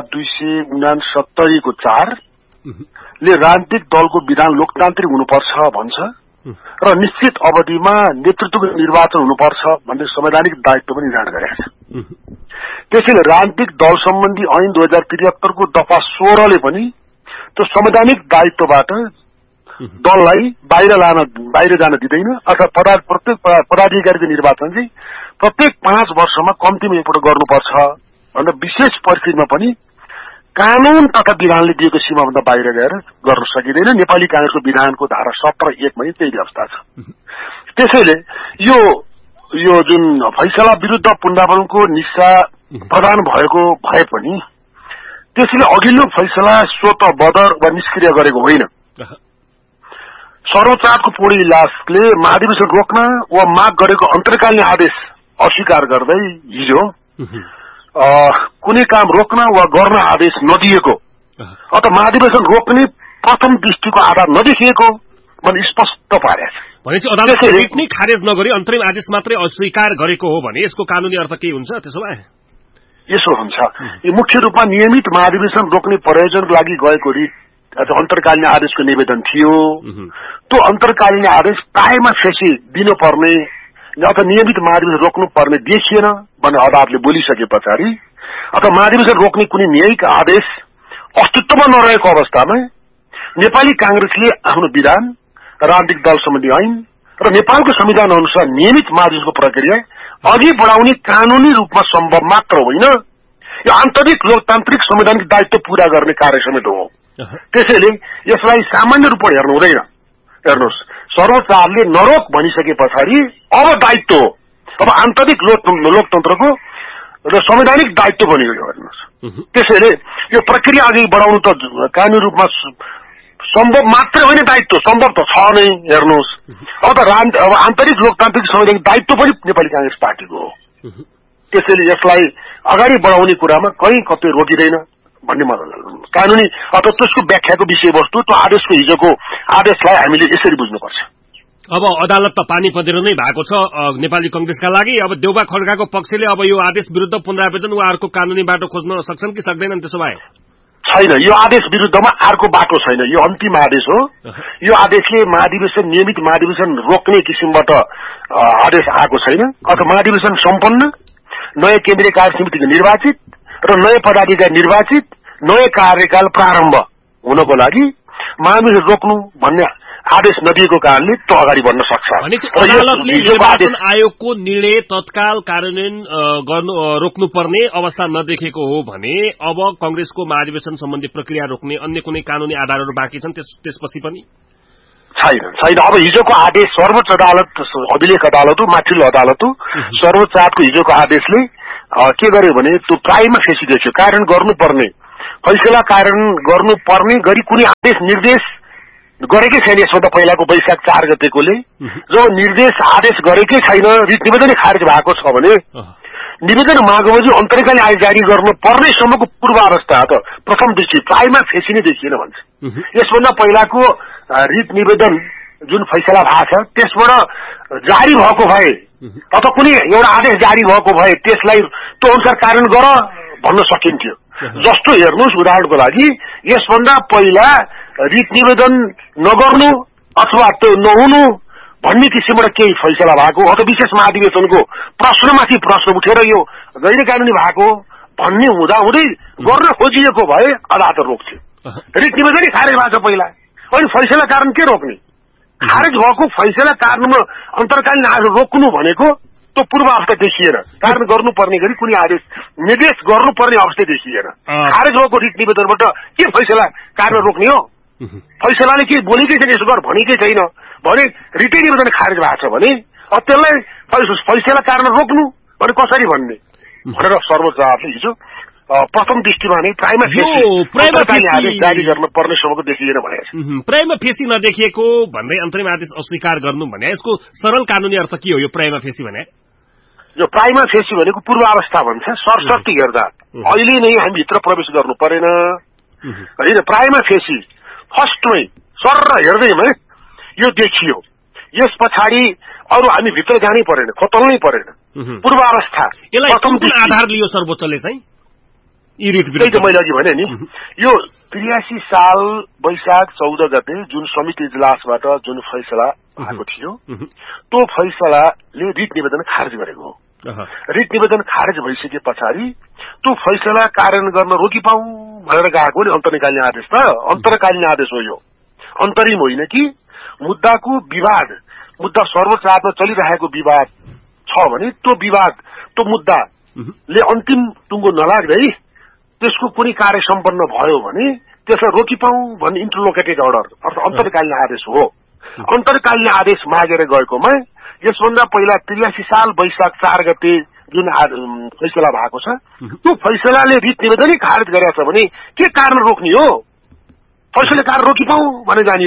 269 को 4 ले राजनीतिक दलको विधान लोकतान्त्रिक हुनुपर्छ भन्छ र निश्चित अवधिमा नेतृत्वको निर्वाचन हुनुपर्छ भन्ने संवैधानिक दायित्व पनि निर्धारण गरेको छ। त्यसैले राजनीतिक दल सम्बन्धी ऐन 2073 को दफा 16 ले पनि त्यो संवैधानिक दायित्वबाट दललाई बाहिर जान दिँदैन, अथवा प्रत्येक पदाधिकारीको निर्वाचन चाहिँ प्रत्येक 5 वर्षमा कम्तीमा एकपल्ट गर्नुपर्छ भनेर विशेष परिस्थितिमा पनि कानून तथा विधानले दिएको सीमाभन्दा बाहिर गएर गर्न सकिँदैन। नेपाली कांग्रेसको विधानको धारा 17(1 मा त्यही व्यवस्था छ। त्यसैले यो जुन फैसला विरुद्ध पुनरावलोकनको निस्सा प्रदान भएको भए पनि त्यसले अघिल्लो फैसला स्वत बदर वा निष्क्रिय गरेको होइन। सर्वोच्चको पूर्ण इजलासले महाधिवेशन रोक्न वा माग गरेको अन्तर्कालीन आदेश अस्वीकार गर्दै हिजो कुनै काम रोक्न वा गर्न आदेश नदिएको अथवा महाधिवेशन रोक्ने प्रथम दृष्टिको आधार नदेखिएको भने स्पष्ट पारेछ। भनेपछि अदालतले रिट नै खारेज नगरी अन्तरिम आदेश मात्रै अस्वीकार गरेको हो भने यसको कानूनी अर्थ के हुन्छ? त्यसो भए यसो हुन्छ, यो मुख्य रूपमा नियमित महाधिवेशन रोक्ने प्रयोजनको लागि गएको रिट अन्तर्कालीन आदेशको निवेदन थियो। त्यो अन्तर्कालीन आदेश प्रायमा फेसी दिनुपर्ने अथवा नियमित महाधिवेशन रोक्नु पर्ने देखिएन भनेर अदालतले बोलिसके पछाडि अथवा महाधिवेशन रोक्ने कुनै न्यायिक आदेश अस्तित्वमा नरहेको अवस्थामा नेपाली कांग्रेसले आफ्नो विधान, राजनीतिक दल सम्बन्धी ऐन र नेपालको संविधान अनुसार नियमित महाधिवेशनको प्रक्रिया अघि बढाउने कानूनी रूपमा सम्भव मात्र होइन, यो आन्तरिक लोकतान्त्रिक संवैधानिक दायित्व पूरा गर्ने कार्य समेत हो। त्यसैले यसलाई सामान्य रूपमा हेर्नु हुँदैन। हेर्नुहोस्, सर्वोच्चले नरोक भनिसके पछाडि अब दायित्व हो, अब आन्तरिक लोकतन्त्रको र संवैधानिक दायित्व बनियो हेर्नुहोस्। त्यसैले यो प्रक्रिया अघि बढाउनु त कानूनी रूपमा सम्भव मात्र होइन, दायित्व सम्भव त छ नै। हेर्नुहोस्, अब आन्तरिक लोकतान्त्रिक संवैधानिक दायित्व पनि नेपाली कांग्रेस पार्टीको हो। त्यसैले यसलाई अगाडि बढाउने कुरामा कहीँ कतै रोकिँदैन भन्ने मलाई कानूनी अथवा त्यसको व्याख्याको विषयवस्तु त्यो आदेशको हिजोको आदेशलाई हामीले यसरी बुझ्नुपर्छ। अब अदालत त पानी पँधेरो नै भएको छ नेपाली कंग्रेसका लागि। अब देउबा खड्काको पक्षले अब यो आदेश विरुद्ध पुनरावेदन वा अर्को कानूनी बाटो खोज्न सक्छन् कि सक्दैनन्? त्यसो भए छैन, यो आदेश विरुद्धमा अर्को बाटो छैन, यो अन्तिम आदेश हो। यो आदेशले महाधिवेशन नियमित महाधिवेशन रोक्ने किसिमबाट आदेश आएको छैन। अथवा महाधिवेशन सम्पन्न, नयाँ केन्द्रीय कार्य समिति निर्वाचित र नयाँ पदाधिकारी निर्वाचित, नयाँ कार्यकाल प्रारम्भ हुनको लागि महाधिवेशन रोक्नु भन्ने आदेश नदिएको कारणले त्यो अगाडि बढ्न सक्छ। अदालतले निर्वाचन आयोगको निर्णय तत्काल कार्यान्वयन रोक्नुपर्ने अवस्था नदेखेको हो भने अब कंग्रेसको महाधिवेशन सम्बन्धी प्रक्रिया रोक्ने अन्य कुनै कानूनी आधारहरू बाँकी छन् त्यसपछि पनि? छैन। अब हिजोको आदेश सर्वोच्च अदालत, अभिलेख अदालत हो, माथिल्लो अदालत हो, सर्वोच्च अदालतको हिजोको आदेशले के गर्यो भने त्यो प्राइमा फेसी देखियो, कार्यान्वयन गर्नुपर्ने फैसला कार्यान्वयन गर्नुपर्ने गरी कुनै आदेश निर्देश गरेकै छैन। यसभन्दा पहिलाको वैशाख 4 गतेकोले जब निर्देश आदेश गरेकै छैन, रिट निवेदनै खारेज भएको छ भने निवेदन मागेपछि अन्तरिकालीन आदेश जारी गर्न पर्नेसम्मको पूर्वावस्था त प्रथम दृष्टि प्राइमा फेसी नै देखिएन भन्छ। यसभन्दा पहिलाको रिट निवेदन जुन फैसला भएको छ त्यसबाट जारी भएको भए अथवा कुनै एउटा आदेश जारी भएको भए त्यसलाई त्यो अनुसार कार्यान्वयन गर भन्न सकिन्थ्यो। जस्तो हेर्नुहोस्, उदाहरणको लागि यसभन्दा पहिला रिट निवेदन नगर्नु अथवा त्यो नहुनु भन्ने किसिमबाट केही फैसला भएको अथवा विशेष महाधिवेशनको प्रश्नमाथि प्रश्न उठेर यो गैर कानूनी भएको भन्ने हुँदाहुँदै गर्न खोजिएको भए अदालत रोक्थ्यो। रिट निवेदनै खारेज भएको छ पहिला, अनि फैसला कारण के रोक्ने? खारेज भएको फैसला कारणमा अन्तर्कालीन आदेश रोक्नु भनेको त्यो पूर्व अवस्था देखिएन, कारण गर्नुपर्ने गरी कुनै आदेश निर्देश गर्नुपर्ने अवस्था देखिएन। खारेज भएको रिट निवेदनबाट के फैसला कारण रोक्ने हो? फैसलाले के बोलेकै छैन, यसो गर भनेकै छैन भने रिटै निवेदन खारेज भएको छ भने त्यसलाई फैसला कारण रोक्नु भने कसरी भन्ने भनेर सर्वोच्च अदालतले हिजो प्रथम दृष्टिमा नै प्राइमा फेसी आदेश जारी गर्न पर्ने सम्मको देखिएन भनेको छ। प्राइमा फेसी नदेखिएको भन्दै अन्तरिम आदेश अस्वीकार गर्नु भने यसको सरल कानूनी अर्थ के हो? यो प्राइमा फेसी भने यो प्राइमा फेसी भनेको पूर्वावस्था भन्छ। सरसर्ती हेर्दा अहिले नै हामी भित्र प्रवेश गर्नु परेन होइन। प्राइमा फेसी फर्स्टमै सर हेर्दैमै यो देखियो, यस पछाडि अरू हामी भित्र जानै परेन, खोतल्नै परेन। पूर्वावस्था प्रथम आधार लियो सर्वोच्चले चाहिँ त्यही त मैले अघि भने नि। यो 83 साल वैशाख 14 गते जुन समिति इजलासबाट जुन फैसला भएको थियो त्यो फैसलाले रिट निवेदन खारेज गरेको हो। रिट निवेदन खारेज भइसके पछाडि त्यो फैसला कार्यान्वयन गर्न रोकिपाऊ भनेर गएको नि अन्तरिकालीन आदेश। त अन्तरकालीन आदेश हो यो, अन्तरिम होइन कि। मुद्दाको विवाद, मुद्दा सर्वोच्च अदालतमा चलिरहेको विवाद छ भने त्यो विवाद, त्यो मुद्दाले अन्तिम टुङ्गो नलाग्दै त्यसको कुनै कार्य सम्पन्न भयो भने त्यसलाई रोकिपाऊ भन्ने इन्टरलोकेटेड अर्डर अर्थात् अन्तरकालीन आदेश हो। अन्तरकालीन आदेश मागेर गएकोमा यसभन्दा पहिला 83 साल वैशाख 4 गते जुन फैसला भएको छ त्यो फैसलाले रिट निवेदनै खारेज गरेको छ भने के कारण रोक्ने हो? फैसला कारण रोकिपाऊ भने जाने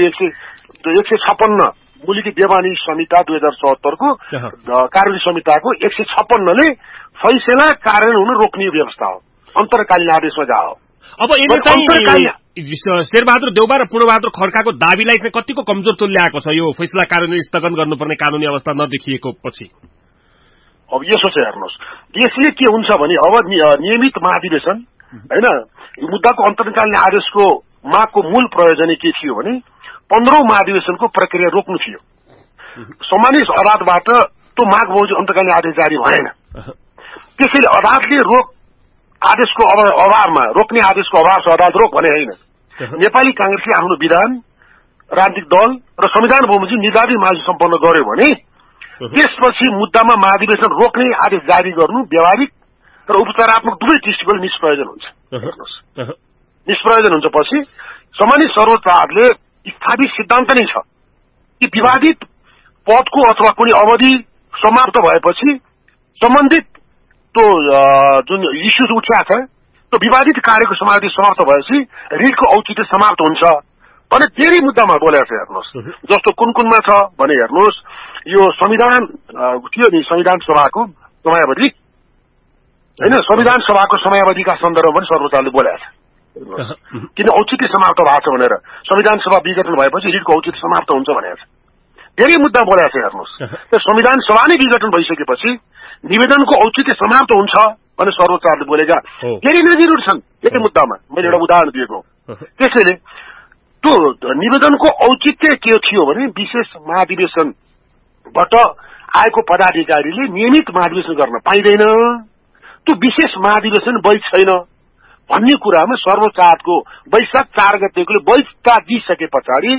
156 मुलुकी देवानी संहिता 2074 को कार्यान्वयन संहिताको 156 ले फैसला कार्यान्वयन हुन रोक्ने व्यवस्था हो, अन्तरकालीन आदेशमा जाओ। अब यसले चाहिँ शेरबहादुर देउबा र पूर्णबहादुर खड्काको दाबीलाई चाहिँ कतिको कमजोर तुल्याएको छ यो फैसला कार्यान्वयन स्थगन गर्नुपर्ने कानूनी अवस्था नदेखिएको पछि? अब यसो चाहिँ हेर्नुहोस्, यसले के हुन्छ भने अब नियमित महाधिवेशन हैन, मुद्दाको अन्तरकालीन आदेशको मागको मूल प्रयोजन के थियो भने 15औं महाधिवेशनको प्रक्रिया रोक्नु थियो। सम्मानित अदालतबाट त्यो माग बमोजिम अन्तरकालीन आदेश जारी भएन। त्यसैले अदालतले रोक आदेशको अभावमा, रोक्ने आदेशको अभाव छ अदालत रोक भने होइन। नेपाली कांग्रेसले आफ्नो विधान, राजनीतिक दल र संविधान बमोजिम निर्धारित महाधिवेशन सम्पन्न गर्यो भने त्यसपछि मुद्दामा महाधिवेशन रोक्ने आदेश जारी गर्नु व्यावहारिक र उपचारात्मक दुवै दृष्टिकोणले निष्प्रयोजन हुन्छ। निष्प्रयोजन हुन्छ। पछि सम्मानित सर्वोच्च अदालतले स्थापित सिद्धान्त नै छ कि विवादित पदको अथवा कुनै अवधि समाप्त भएपछि सम्बन्धित त्यो जुन इस्युज उठिएको छ त्यो विवादित कार्यको समाप्ति समाप्त भएपछि रिटको औचित्य समाप्त हुन्छ भने धेरै मुद्दामा बोलेको छ। हेर्नुहोस् जस्तो कुन कुनमा छ भने हेर्नुहोस्, यो संविधान थियो नि, संविधान सभाको समयावधि होइन, संविधान सभाको समयावधिका सन्दर्भमा पनि सर्वोच्चले बोलेको छ किन औचित्य समाप्त भएको छ भनेर संविधान सभा विघटन भएपछि रिटको औचित्य समाप्त हुन्छ भनेको छ। धेरै मुद्दा बोलेको छ हेर्नुहोस्। संविधान सभा नै विघटन भइसकेपछि निवेदनको औचित्य समाप्त हुन्छ भने सर्वोच्चले बोलेका धेरै नजिरुट छन् यति मुद्दामा। मैले एउटा उदाहरण दिएको। त्यसैले त्यो निवेदनको औचित्य के थियो भने विशेष महाधिवेशनबाट आएको पदाधिकारीले नियमित महाधिवेशन गर्न पाइँदैन, त्यो विशेष महाधिवेशन वैध छैन भन्ने कुरामा सर्वोच्च अदालतको वैशाख 4 गतेकोले वैधता दिइसके पछाडि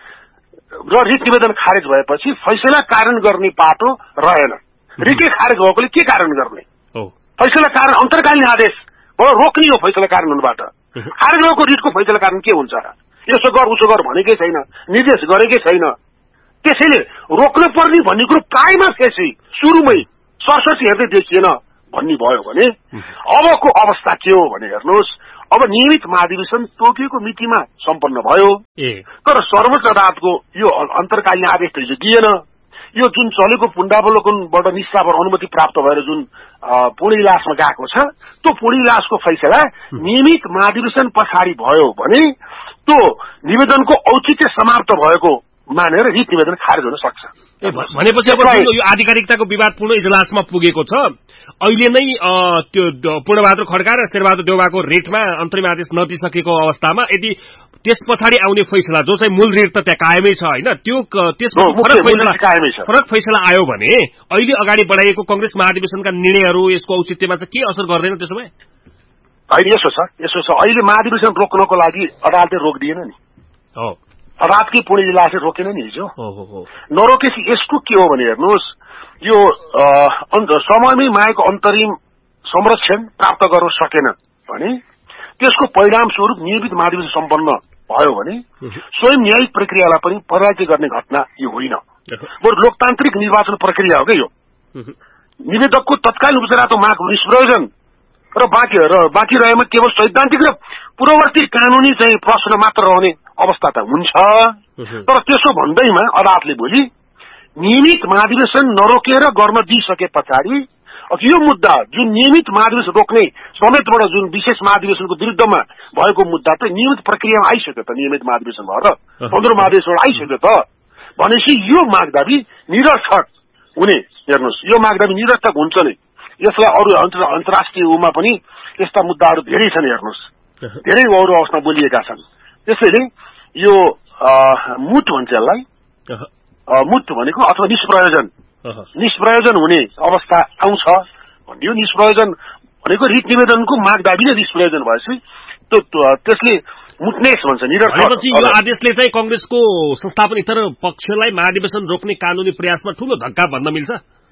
र रिट निवेदन खारेज भएपछि फैसला कारण गर्ने पाटो रहेन। रिटै खारेज भएकोले के कारण गर्ने? फैसला कारण अन्तर्कालीन आदेश रोक्ने हो फैसला कारण हुनबाट। खारेज भएको रिटको फैसला कारण के हुन्छ? यसो गर उसो गर भनेकै छैन, निर्देश गरेकै छैन। त्यसैले रोक्न पर्ने भन्ने कुरो प्राइमा फेसी सुरुमै सरसर्ती हेर्दै देखिएन भन्ने भयो भने अबको अवस्था के हो भने हेर्नुहोस्, अब नियमित महाधिवेशन तोकिएको मितिमा सम्पन्न भयो, तर सर्वोच्च अदालतको यो अन्तर्कालीन आदेश त हिजो दिएन। यो जुन चलेको पुण्डावलोकनबाट निष्ठापर अनुमति प्राप्त भएर जुन पुणे इलासमा गएको छ, त्यो पुणे इलासको फैसला नियमित महाधिवेशन पछाडि भयो भने त्यो निवेदनको औचित्य समाप्त भएको मानेर रिट निवेदन खारेज हुन सक्छ। भनेपछि अब यो आधिकारिकताको विवादपूर्ण इजलासमा पुगेको छ। अहिले नै त्यो पूर्णबहादुर खड्का र शेरबहादुर देउवाको रेटमा अन्तरिम आदेश नदिइसकेको अवस्थामा यदि त्यस पछाडि आउने फैसला जो चाहिँ मूल रेट त त्यहाँ कायमै छ होइन, त्यो त्यसमा फरक फैसला आयो भने अहिले अगाडि बढाइएको कांग्रेस महाधिवेशनका निर्णयहरू यसको औचित्यमा चाहिँ के असर गर्दैन त्यसो भए? अहिले यसो छ अहिले महाधिवेशन रोक्नको लागि अदालतले रोक दिएन नि, अदालतकै पुणे इजलासले रोकेन नि हिजो। नरोकेपछि यसको के हो भने हेर्नुहोस्, यो समयमै मागेको अन्तरिम संरक्षण प्राप्त गर्न सकेन भने त्यसको परिणाम स्वरूप नियमित महाधिवेशन सम्पन्न भयो भने स्वयं न्यायिक प्रक्रियालाई पनि पराजित गर्ने घटना यो होइन, बरु लोकतान्त्रिक निर्वाचन प्रक्रिया हो क्या यो। निवेदकको तत्कालीन उपचारात्मक माग निष्प्रयोजन र बाँकी रहेमा केवल सैद्धान्तिक र पूर्ववर्ती कानूनी चाहिँ प्रश्न मात्र रहने अवस्था त हुन्छ। तर त्यसो भन्दैमा अदालतले भोलि नियमित महाधिवेशन नरोकेर गर्न दिइसके पछाडि यो मुद्दा जुन नियमित महाधिवेशन रोक्ने समेतबाट जुन विशेष महाधिवेशनको विरुद्धमा भएको मुद्दा त नियमित प्रक्रियामा आइसक्यो त, नियमित महाधिवेशन भएर 15 महाधिवेशनबाट आइसक्यो त भनेपछि यो मागदाबी निरर्थक हुने। हेर्नुहोस्, यो मागदाबी निरर्थक हुन्छ नै। यसलाई अरू अन्तर्राष्ट्रिय उमा पनि यस्ता मुद्दाहरू धेरै छन्। हेर्नुहोस्, धेरै अरू अवस्थामा बोलिएका छन्। त्यसैले यो मुट भन्छ यसलाई, मुट भनेको अथवा निष्प्रयोजन हुने अवस्था आउँछ भन्ने। निष्प्रयोजन भनेको रिट निवेदनको मागदाबीले निष्प्रयोजन भएपछि त्यसले मुटनेस भन्छ, निरर्थक। यो आदेशले चाहिँ कांग्रेसको संस्थापन इतर पक्षलाई महाधिवेशन रोक्ने कानूनी प्रयासमा ठूलो धक्का भन्न मिल्छ?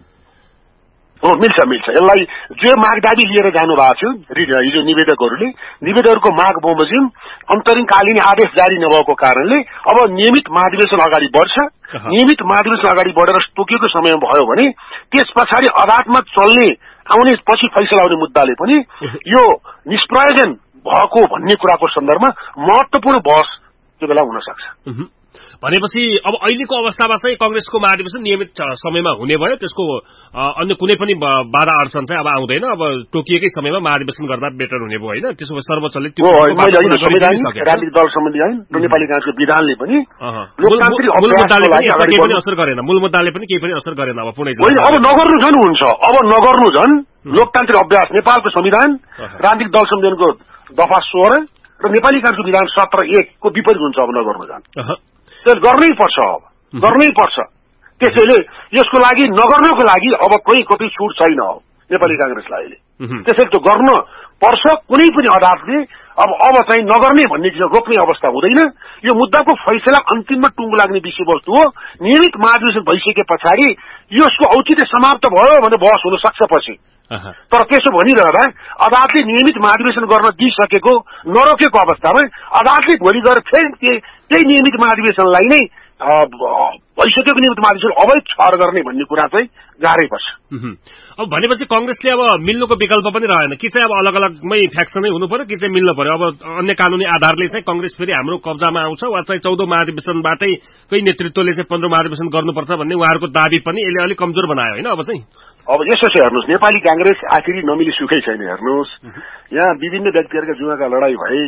मिल्छ। यसलाई जो मागदाबी लिएर जानु भएको थियो हिजो निवेदकहरूको माग बमोजिम अन्तरिमकालीन आदेश जारी नभएको कारणले अब नियमित महाधिवेशन अगाडि बढ्छ। नियमित महाधिवेशन अगाडि बढेर तोकिएको समय भयो भने त्यस पछाडि अदालतमा चल्ने आउने पछि फैसला आउने मुद्दाले पनि यो निष्प्रयोजन भएको भन्ने कुराको सन्दर्भमा महत्वपूर्ण बहस त्यो बेला हुन सक्छ। भनेपछि अब अहिलेको अवस्थामा चाहिँ कांग्रेसको महाधिवेशन नियमित समयमा हुने भयो, त्यसको अन्य कुनै पनि बाधा अडचन चाहिँ अब आउँदैन। अब तोकिएकै समयमा महाधिवेशन गर्दा बेटर हुने भयो होइन? त्यसो भए सर्वोच्चले राजनीतिक दल सम्बन्धी ऐन र नेपाली कांग्रेसको विधानले पनि लोकतान्त्रिक असर गरेन, मूल मुद्दाले पनि केही पनि असर गरेन। अब पुणे अब नगर्नु झन् हुन्छ, अब नगर्नु झन् लोकतान्त्रिक अभ्यास नेपालको संविधान, राजनीतिक दल सम्मेलनको दफा 16 र नेपाली कांग्रेसको विधान 17(1) को विपरीत हुन्छ। अब नगर्नु झन् गर्नै पर्छ, अब गर्नै पर्छ। त्यसैले यसको लागि नगर्नको लागि अब कतै छुट छैन नेपाली कांग्रेसलाई अहिले। त्यसैले त्यो गर्न पर्छ। कुनै पनि अदालतले अब चाहिँ नगर्ने भन्ने चिज रोक्ने अवस्था हुँदैन। यो मुद्दाको फैसला अन्तिममा टुङ्गो लाग्ने विषयवस्तु हो। नियमित महाधिवेशन भइसके पछाडि यसको औचित्य समाप्त भयो भने बहस हुन सक्छ पछि। तर त्यसो भनिरहँदा अदालतले नियमित महाधिवेशन गर्न दिइसकेको नरोकेको अवस्थामा अदालतले भोलि गएर फेरि त्यही नियमित महाधिवेशनलाई नै भइसकेको नियमित महाधिवेशन अवैध ठहर गर्ने भन्ने कुरा चाहिँ गाह्रै पर्छ। अब भनेपछि कांग्रेसले अब मिल्नुको विकल्प पनि रहेन कि चाहिँ अब अलग अलगमै फ्याक्सनै हुनु पर्यो कि चाहिँ मिल्नु पर्यो। अब अन्य कानूनी आधारले चाहिँ कांग्रेस फेरि हाम्रो कब्जामा आउँछ वा चाहिँ 14 महाधिवेशनबाटै कोही नेतृत्वले चाहिँ 15 महाधिवेशन गर्नुपर्छ भन्ने उहाँहरूको दाबी पनि यसले अलिक कमजोर बनायो होइन? अब चाहिँ अब यसो छ हेर्नुहोस्, नेपाली कांग्रेस आखिरी नमिली सुखै छैन। हेर्नुहोस्, यहाँ विभिन्न व्यक्तिहरूका जुवाका लडाई भए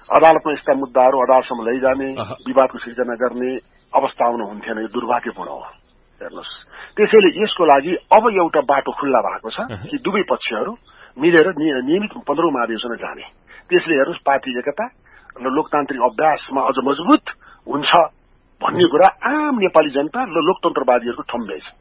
अदालतमा यस्ता मुद्दाहरू अदालतसम्म लैजाने विवादको सिर्जना गर्ने अवस्था आउनु हुन्थेन। यो दुर्भाग्यपूर्ण हो। हेर्नुहोस्, त्यसैले यसको लागि अब एउटा बाटो खुल्ला भएको छ कि दुवै पक्षहरू मिलेर नियमित 15औं महाधिवेशनमा जाने। त्यसले हेर्नुहोस् पार्टी एकता र लोकतान्त्रिक अभ्यासमा अझ मजबुत हुन्छ भन्ने कुरा आम नेपाली जनता र लोकतन्त्रवादीहरूको ठम्ब्याइ छ।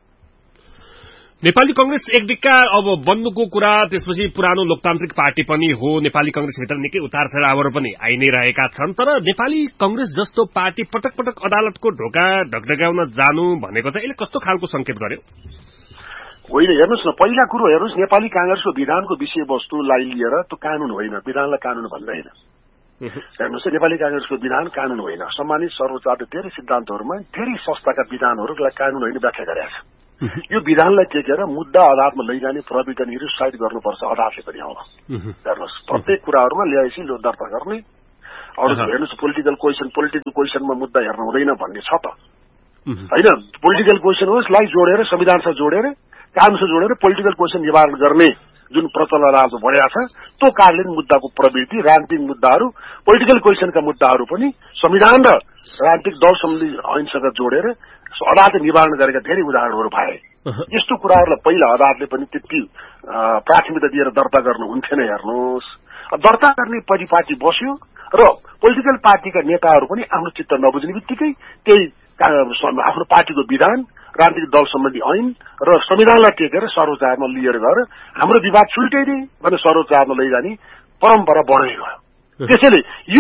नेपाली कंग्रेस एक दिक्का अब बन्नुको कुरा, त्यसपछि पुरानो लोकतान्त्रिक पार्टी पनि हो। नेपाली कंग्रेसभित्र निकै उतार चढावहरू पनि आइ नै रहेका छन्। तर नेपाली कंग्रेस जस्तो पार्टी पटक पटक अदालतको ढोका ढकढकाउन जानु भनेको चाहिँ यसले कस्तो खालको संकेत गर्यो? होइन, हेर्नुहोस् न, पहिला कुरो हेर्नुहोस्, नेपाली कांग्रेसको विधानको विषयवस्तुलाई लिएर त्यो कानून होइन, विधानलाई कानून भन्दैन। हेर्नुहोस्, नेपाली कांग्रेसको विधान कानून होइन। सम्मानित सर्वोच्च अदालतले धेरै सिद्धान्तहरूमा धेरै संस्थाका विधानहरूलाई कानून होइन व्याख्या गरेका छ। यो विधानलाई टेकेर मुद्दा अदालतमा लैजाने प्रविधि निरुत्साहित गर्नुपर्छ अदालतले पनि अब। हेर्नुहोस्, प्रत्येक कुराहरूमा ल्याएपछि दर्ता गर्ने। अरू हेर्नुहोस्, पोलिटिकल क्वेसनमा मुद्दा हेर्नु हुँदैन भन्ने छ त होइन। पोलिटिकल क्वेसन होस्, लाई जोडेर संविधानसँग जोडेर कानूनसँग जोडेर पोलिटिकल क्वेसन निवारण गर्ने जुन प्रचलन आज बढेको छ, त्यो कारणले मुद्दाको प्रवृत्ति, राजनीतिक मुद्दाहरू, पोलिटिकल क्वेसनका मुद्दाहरू पनि संविधान र राजनीतिक दल सम्बन्धी ऐनसँग जोडेर अदालतले निवारण गरेका धेरै उदाहरणहरू पाए। यस्तो कुराहरूलाई पहिला अदालतले पनि त्यति प्राथमिकता दिएर दर्ता गर्नु हुन्थेन। हेर्नुहोस्, दर्ता गर्ने परिपाटी बस्यो र पोलिटिकल पार्टीका नेताहरू पनि आफ्नो चित्त नबुझ्ने बित्तिकै त्यही आफ्नो पार्टीको विधान, राजनीतिक दल सम्बन्धी ऐन र संविधानलाई टेकेर सर्वोच्च अदालतमा लिएर गएर हाम्रो विवाद छुल्ट्याइदिए भने सर्वोच्च अदालतमा लैजाने परम्परा बढ्दै गयो। त्यसैले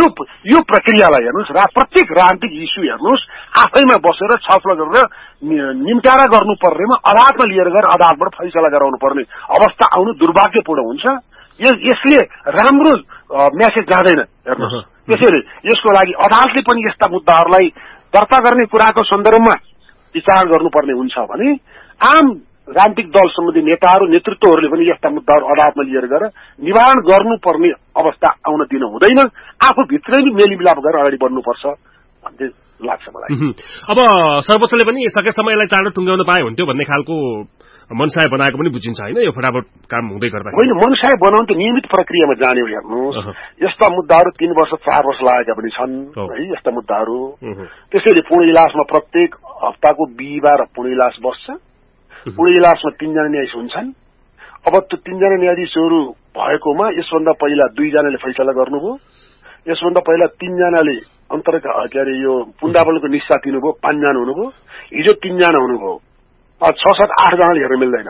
यो प्रक्रियालाई हेर्नुहोस्, प्रत्येक राजनीतिक इस्यु हेर्नुहोस् आफैमा बसेर छलफल गरेर निम्टारा गर्नुपर्नेमा अदालतमा लिएर गएर अदालतबाट फैसला गराउनु पर्ने अवस्था आउनु दुर्भाग्यपूर्ण हुन्छ। यसले राम्रो मेसेज जाँदैन। हेर्नुहोस्, त्यसैले यसको लागि अदालतले पनि यस्ता मुद्दाहरूलाई दर्ता गर्ने कुराको सन्दर्भमा विचार गर्नुपर्ने हुन्छ भने आम राजनीतिक दल सम्बन्धी नेताहरू, नेतृत्वहरूले पनि यस्ता मुद्दाहरू अदालतमा लिएर गएर निवारण गर्नुपर्ने अवस्था आउन दिन हुँदैन। आफूभित्रै नै मेलमिलाप गरेर अगाडि बढ्नुपर्छ भन्ने लाग्छ मलाई। अब सर्वोच्चले पनि सकेसम्म यसलाई चाँडो टुङ्ग्याउन पाए हुन्थ्यो भन्ने खालको मनसाय बनाएको पनि बुझिन्छ होइन? यो फटाफट काम हुँदै गर्दा होइन, मनसाय बनाउनु त नियमित प्रक्रियामा जाने हो। हेर्नुहोस्, यस्ता मुद्दाहरू 3 वर्ष 4 वर्ष लागेका पनि छन् है यस्ता मुद्दाहरू। त्यसैले पूर्ण इलाजमा प्रत्येक हप्ताको बिहिबार पूर्ण इलाज बस्छ। पूर्ण इलाजमा 3 जना न्यायाधीश हुन्छन्। अब त्यो 3 जना न्यायाधीशहरू भएकोमा यसभन्दा पहिला 2 जनाले फैसला गर्नुभयो। यसभन्दा पहिला 3 जनाले यो पुण्डावलको निस्सा दिनुभयो, 5 जना हुनुभयो। हिजो 3 जना हुनुभयो। 6, 7, 8 जनाले हेर्न मिल्दैन।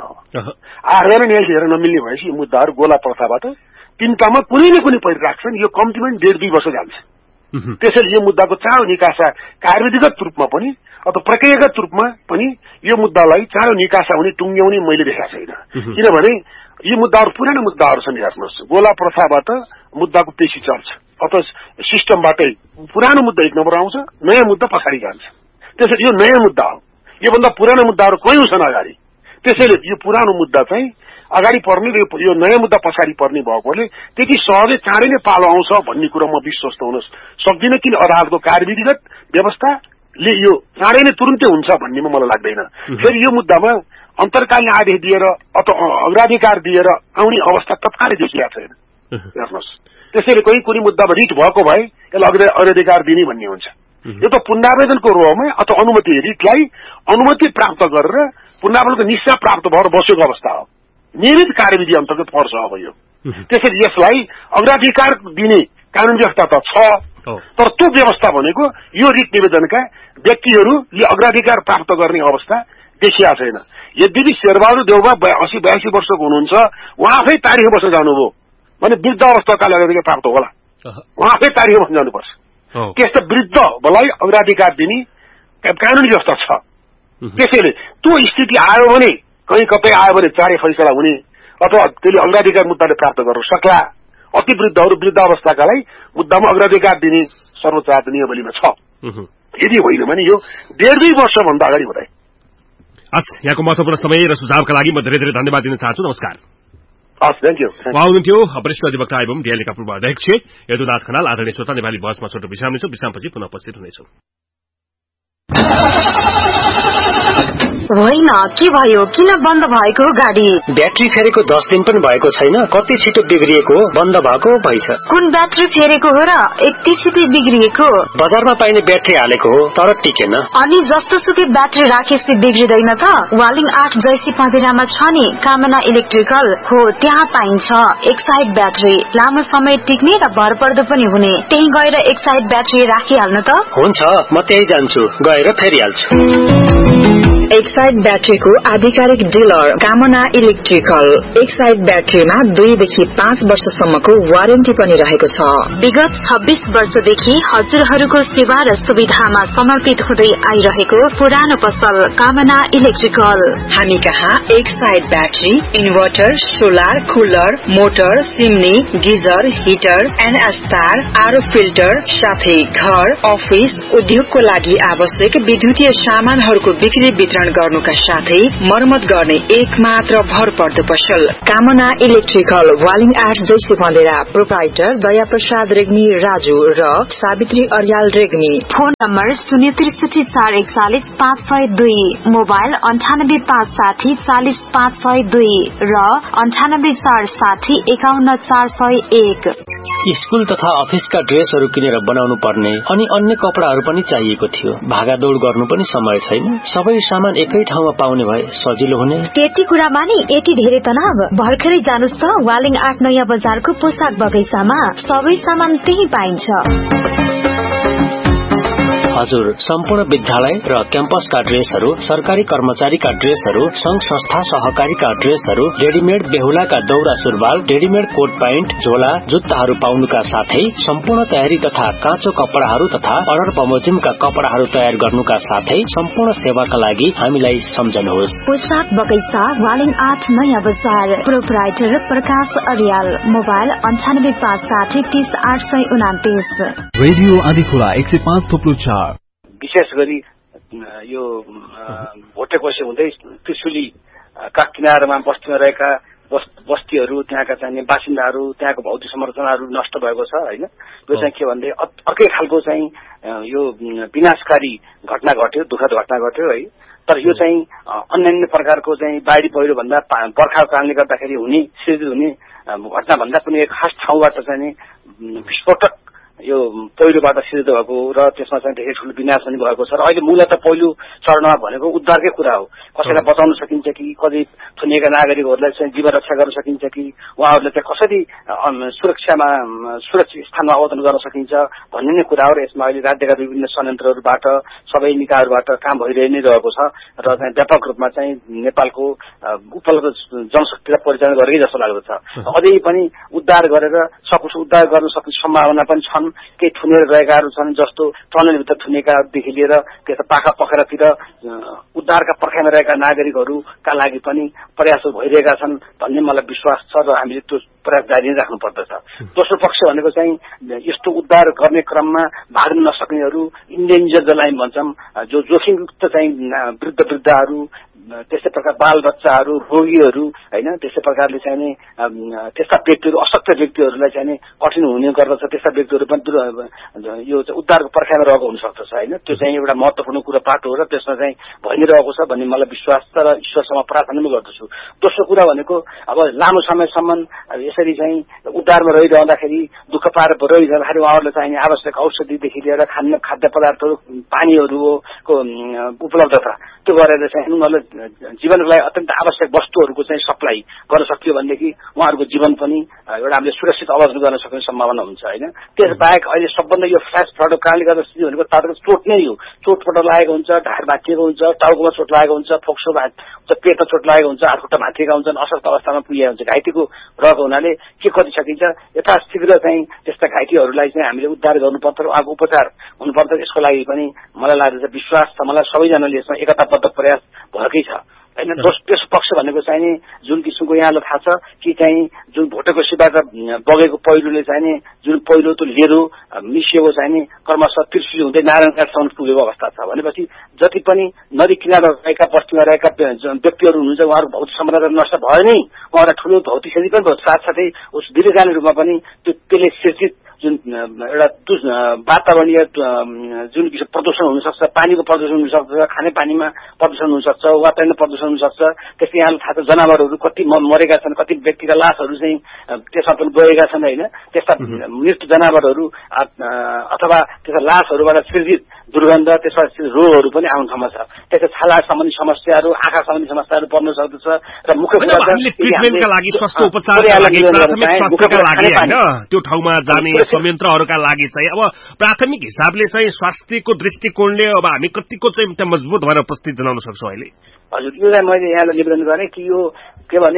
8 जना न्यायाधीश हेर्न नमिल्ने भएपछि मुद्दाहरू गोला प्रथाबाट 3टामा कुनै न कुनै परिराख्छ नि। यो कम्तीमा 1.5-2 वर्ष जान्छ। त्यसैले यो मुद्दाको चाँडो निकासा कार्यविधिगत रूपमा पनि अथवा प्रक्रियागत रूपमा पनि यो मुद्दालाई चाँडो निकासा हुने टुङ्ग्याउने मैले देखाएको छैन। किनभने यी मुद्दाहरू पुरानो मुद्दाहरू छन्। हेर्नुहोस्, गोला प्रथाबाट मुद्दाको पेशी चल्छ अथवा सिस्टमबाटै पुरानो मुद्दा 1 नम्बर आउँछ, नयाँ मुद्दा पछाडि जान्छ। त्यसैले यो नयाँ मुद्दा हो। योभन्दा पुरानो मुद्दाहरू कयौं छन् अगाडि। त्यसैले यो पुरानो मुद्दा चाहिँ अगाडि पर्ने र यो नयाँ मुद्दा पछाडि पर्ने भएकोले त्यति सहजै चाँडै नै पालो आउँछ भन्ने कुरा म विश्वस्त हुन सक्दिनँ। किन अदालतको कार्यविधिगत व्यवस्थाले यो चाँडै नै तुरुन्तै हुन्छ भन्नेमा मलाई लाग्दैन। फेरि यो मुद्दामा अन्तर्कालीन आदेश दिएर अथवा अग्राधिकार दिएर आउने अवस्था तत्कालै देखिएको छैन। हेर्नुहोस्, त्यसैले कुनै मुद्दामा रिट भएको भए यसलाई अग्राधिकार दिने भन्ने हुन्छ। यो त पुनरावेदनको रोहमै अथवा अनुमति रिटलाई अनुमति प्राप्त गरेर पुनरावेदनको निस्सा प्राप्त भएर बसेको अवस्था हो। नियमित कार्यविधि अन्तर्गत पर्छ अब यो। त्यसैले यसलाई अग्राधिकार दिने कानून व्यवस्था त छ, तर त्यो व्यवस्था भनेको यो रिट निवेदनका व्यक्तिहरूले अग्राधिकार प्राप्त गर्ने अवस्था देखिएको छैन। यद्यपि शेरबहादुर देउबा 80-82 वर्षको हुनुहुन्छ, उहाँ आफै तारिख बस्न जानुभयो भने वृद्ध अवस्थाकाले अग्राधिकार प्राप्त होला। उहाँ आफै तारिख बस्न जानुपर्छ। त्यस्तो वृद्धलाई अग्राधिकार दिने कानूनी व्यवस्था छ। त्यसैले त्यो स्थिति आयो भने कहीँ कतै आयो भने चाँडै फैसला हुने अथवा त्यसले अग्राधिकार मुद्दाले प्राप्त गर्न सक्ला। अति वृद्धहरू वृद्ध अवस्थाकालाई मुद्दामा अग्राधिकार दिने सर्वोच्च अदालत नियमावलीमा छ। यदि होइन भने यो 1.5-2 वर्षभन्दा अगाडि हुँदैन। हस्, यहाँको महत्वपूर्ण समय र सुझावका लागि म धेरै धेरै धन्यवाद दिन चाहन्छु। नमस्कार। हस्, थ्याङ्क यू। उहाँ हुनुहुन्थ्यो वरिष्ठ अधिवक्ता एवं डिएलएका पूर्व अध्यक्ष यदुनाथ खनाल। आदरणीय श्रोता, नेपाली बहसमा छोटो विश्राम लिन्छौँ। विश्रामपछि पुनः उपस्थित हुनेछौँ। होइन, के भयो? किन बन्द भएको गाडी? ब्याट्री फेरेको 10 दिन पनि भएको छैन, कति छिटो बिग्रिएको हो, बन्द भएको भइछ। कुन ब्याट्री फेरेको हो र यति छिटो बिग्रिएको? बजारमा पाइने ब्याट्री हालेको हो तर टिकेन। अनि जस्तो सुकै ब्याट्री राखेपछि बिग्रिदैन त? वालिङ 8 जैसी पँधेरामा छ नि कामना इलेक्ट्रिकल हो, त्यहाँ पाइन्छ एक्साइड ब्याट्री, लामो समय टिक्ने र भरपर्दो पनि हुने। त्यही गएर एक्साइड ब्याट्री राखिहाल्नु त। हुन्छ, म त्यही जान्छु, गएर फेरिहाल्छु। एक्साइड ब्याट्रीको आधिकारिक डिलर कामना इलेक्ट्रिकल। एक्साइड ब्याट्रीमा 2 देखि 5 वर्षसम्मको वारेन्टी पनि रहेको छ। विगत 26 वर्षदेखि हजुरहरूको सेवा र सुविधामा समर्पित हुँदै आइरहेको पुरानो पसल कामना इलेक्ट्रिकल। हामी कहाँ Exide battery, inverter, solar, cooler, motor, सिमनी, geyser, heater, एनएस्टार, RO filter साथै घर, अफिस, उद्योगको लागि आवश्यक विद्युतीय सामानहरूको बिक्री वितरण गर्नुका साथै मर्मत गर्ने एकमात्र भरपर्दो पसल कामना इलेक्ट्रिकल। वालिङ 8 जैसी पँधेरा। प्रोप्राइटर दया प्रसाद रेग्मी राजु र Savitri Aryal Regmi. Phone number 063 441 502, mobile 98 560 40 502 र 98 460 51 401। स्कूल तथा अफिसका ड्रेसहरू किनेर बनाउनु पर्ने अनि अन्य कपडाहरू पनि चाहिएको थियो। भागादौड़ गर्नु पनि समय छैन। सबै सामान एकै ठाउँमा पाउने भए सजिलो हुने। त्यति कुरामा नि यति धेरै तनाव? भर्खरै जानुस् त वालिङ 8 नयाँ बजारको पोसाक बगैँचामा, सबै सामान त्यही पाइन्छ। हजुर, सम्पूर्ण विद्यालय र क्याम्पसका ड्रेसहरू, सरकारी कर्मचारीका ड्रेसहरू, संघ संस्था सहकारीका ड्रेसहरू, रेडीमेड बेहुलाका दौरा सुरुवाल, रेडीमेड कोट प्यान्ट, झोला, जुत्ताहरू पाउनुका साथै सम्पूर्ण तयारी तथा काँचो कपडाहरू तथा अर्डर बमोजिमका कपडाहरू तयार गर्नुका साथै सम्पूर्ण सेवाका लागि हामीलाई सम्झनुहोस्। पोसाक बगैँचा वालिङ 8 नयाँ बजार। प्रोप्राइटर प्रकाश अर्याल। मोबाइल 98 560 30 829। रेडियो आँधीखोला 105.4। विशेष गरी यो भोटेकोसे हुँदै त्रिशुली का किनारमा बस्तीमा रहेका बस्तीहरू, त्यहाँका चाहिँ बासिन्दाहरू, त्यहाँको भौतिक संरचनाहरू नष्ट भएको छ हैन। यो चाहिँ के भन्दै अर्कै खालको चाहिँ यो विनाशकारी घटना घट्यो, दुःखद घटना घट्यो है। तर यो चाहिँ अन्य प्रकारको चाहिँ बाढी पहिरो भन्दा बर्खाको कारणले गर्दाखेरि हुने सिर्जित हुने घटना भन्दा पनि एक खास ठाउँबाट चाहिँ विस्फोटक यो पहिरोबाट सिर्जित भएको र त्यसमा चाहिँ धेरै ठुलो विनाश पनि भएको छ। र अहिले मूलत पहिलो चरणमा भनेको उद्धारकै कुरा हो। कसैलाई बचाउन सकिन्छ कि, कति थुनिएका नागरिकहरूलाई चाहिँ जीवन रक्षा गर्न सकिन्छ कि, उहाँहरूलाई चाहिँ कसरी सुरक्षित स्थानमा अवतरण गर्न सकिन्छ भन्ने नै कुरा हो। र यसमा अहिले राज्यका विभिन्न संयन्त्रहरूबाट, सबै निकायहरूबाट काम भइरहि नै रहेको छ र चाहिँ व्यापक रूपमा चाहिँ नेपालको उपलब्ध जनशक्तिलाई परिचालन गरेकै जस्तो लाग्दो छ। अझै पनि उद्धार गरेर सकुशल उद्धार गर्न सक्ने सम्भावना पनि छन्। केही थुनेर रहेकाहरू छन्, जस्तो टनलभित्र थुनेकादेखि लिएर त्यस्ता पाखा पखेरातिर उद्धारका पर्खाइमा रहेका नागरिकहरूका लागि पनि प्रयासहरू भइरहेका छन् भन्ने मलाई विश्वास छ र हामीले त्यो प्रयास जारी नै राख्नु पर्दछ। दोस्रो पक्ष भनेको चाहिँ यस्तो उद्धार गर्ने क्रममा भाग लिन नसक्नेहरू, इन्डेन्जर जसलाई भन्छौँ, जो जोखिमयुक्त चाहिँ वृद्धहरू, त्यस्तै प्रकार बाल बच्चाहरू, रोगीहरू हैन, त्यस्तै प्रकारले चाहिँ त्यस्ता व्यक्तिहरू, अशक्त व्यक्तिहरूलाई चाहिँ कठिन हुने गर्दछ। त्यस्ता व्यक्तिहरू पनि यो उद्धारको पर्खाइमा रहेको हुन सक्दछ हैन। त्यो चाहिँ एउटा महत्त्वपूर्ण कुरा पाटो हो र त्यसमा चाहिँ भइ नै रहेको छ भन्ने मलाई विश्वास छ र ईश्वरसँग प्रार्थना पनि गर्दछु। दोस्रो कुरा भनेको अब लामो समयसम्म यसरी चाहिँ उद्धारमा रहिरहँदाखेरि, दुःख पार रहिरहँदाखेरि उहाँहरूलाई चाहिने आवश्यक औषधिदेखि लिएर खाद्य पदार्थहरू, पानीहरूको उपलब्धता त्यो गरेर चाहिँ उनीहरूलाई जीवनको लागि अत्यन्त आवश्यक वस्तुहरूको चाहिँ सप्लाई गर्न सकियो भनेदेखि उहाँहरूको जीवन पनि एउटा हामीले सुरक्षित अवस्थामा गर्न सक्ने सम्भावना हुन्छ हैन। त्यसबाहेक अहिले सबभन्दा यो फ्ल्यास फ्लडको कारणले गर्दा स्थिति भनेको तातो चोट नै हो। चोटपटक लागेको हुन्छ, ढाड भाँचिएको हुन्छ, टाउकोमा चोट लागेको हुन्छ, फोक्सो पेटमा चोट लागेको हुन्छ, हातखुट्टा भाँचिएका हुन्छन्, अशक्त अवस्थामा पुगेका हुन्छ। घाइतेको रहेको हुनाले के कति सकिन्छ यथाशीघ्र चाहिँ त्यस्ता घाइतेहरूलाई चाहिँ हामीले उद्धार गर्नुपर्छ र उहाँको उपचार हुनुपर्छ। यसको लागि पनि मलाई लाग्दछ, विश्वास छ मलाई, सबैजनाले यसमा एकताबद्ध प्रयास भएकै छ हैन। तेस्रो पक्ष भनेको चाहिँ जुन किसिमको यहाँलाई थाहा छ कि चाहिँ जुन भोटेकोसीबाट बगेको पहिरोले चाहिँ जुन पहिरो त्यो लेरो मिसिएको चाहिँ क्रमशः त्रिशुली हुँदै नारायणघाटसम्म पुगेको अवस्था छ भनेपछि जति पनि नदी किनारा रहेका बस्तीमा रहेका व्यक्तिहरू हुनुहुन्छ उहाँहरू भौतिक संरचना नष्ट भयो नै, उहाँहरूलाई ठुलो भौतिक क्षति पनि भयो। साथसाथै उस दीर्घकालीन रूपमा पनि त्यसले सिर्जित जुन एउटा वातावरणीय जुन किसिम प्रदूषण हुन सक्छ, पानीको प्रदूषण हुन सक्छ, खानेपानीमा प्रदूषण हुन सक्छ, वातावरण प्रदूषण हुन सक्छ। त्यसै यहाँले थाहा छ जनावरहरू कति मरेका छन्, कति व्यक्तिका लासहरू चाहिँ त्यसमा पनि गएका छन् हैन। त्यस्ता मृत जनावरहरू अथवा त्यस्ता लासहरूबाट सृजित दुर्गन्ध, त्यसमा रोगहरू पनि आउन ठाउँमा छ। त्यसै छाला सम्बन्धी समस्याहरू, आँखा सम्बन्धी समस्याहरू पर्न सक्दछ र मुख्य कुरा ट्रिटमेन्टका लागि स्वास्थ्य उपचारका लागि प्राथमिक स्वास्थ्यका लागि हैन त्यो ठाउँमा जाने संयन्त्रहरूका लागि चाहिँ अब प्राथमिक हिसाबले चाहिँ स्वास्थ्यको दृष्टिकोणले अब हामी कतिको चाहिँ त्यहाँ मजबुत भएर उपस्थित जनाउन सक्छौं अहिले? हजुर, यो चाहिँ मैले यहाँलाई निवेदन गरेँ कि यो के भने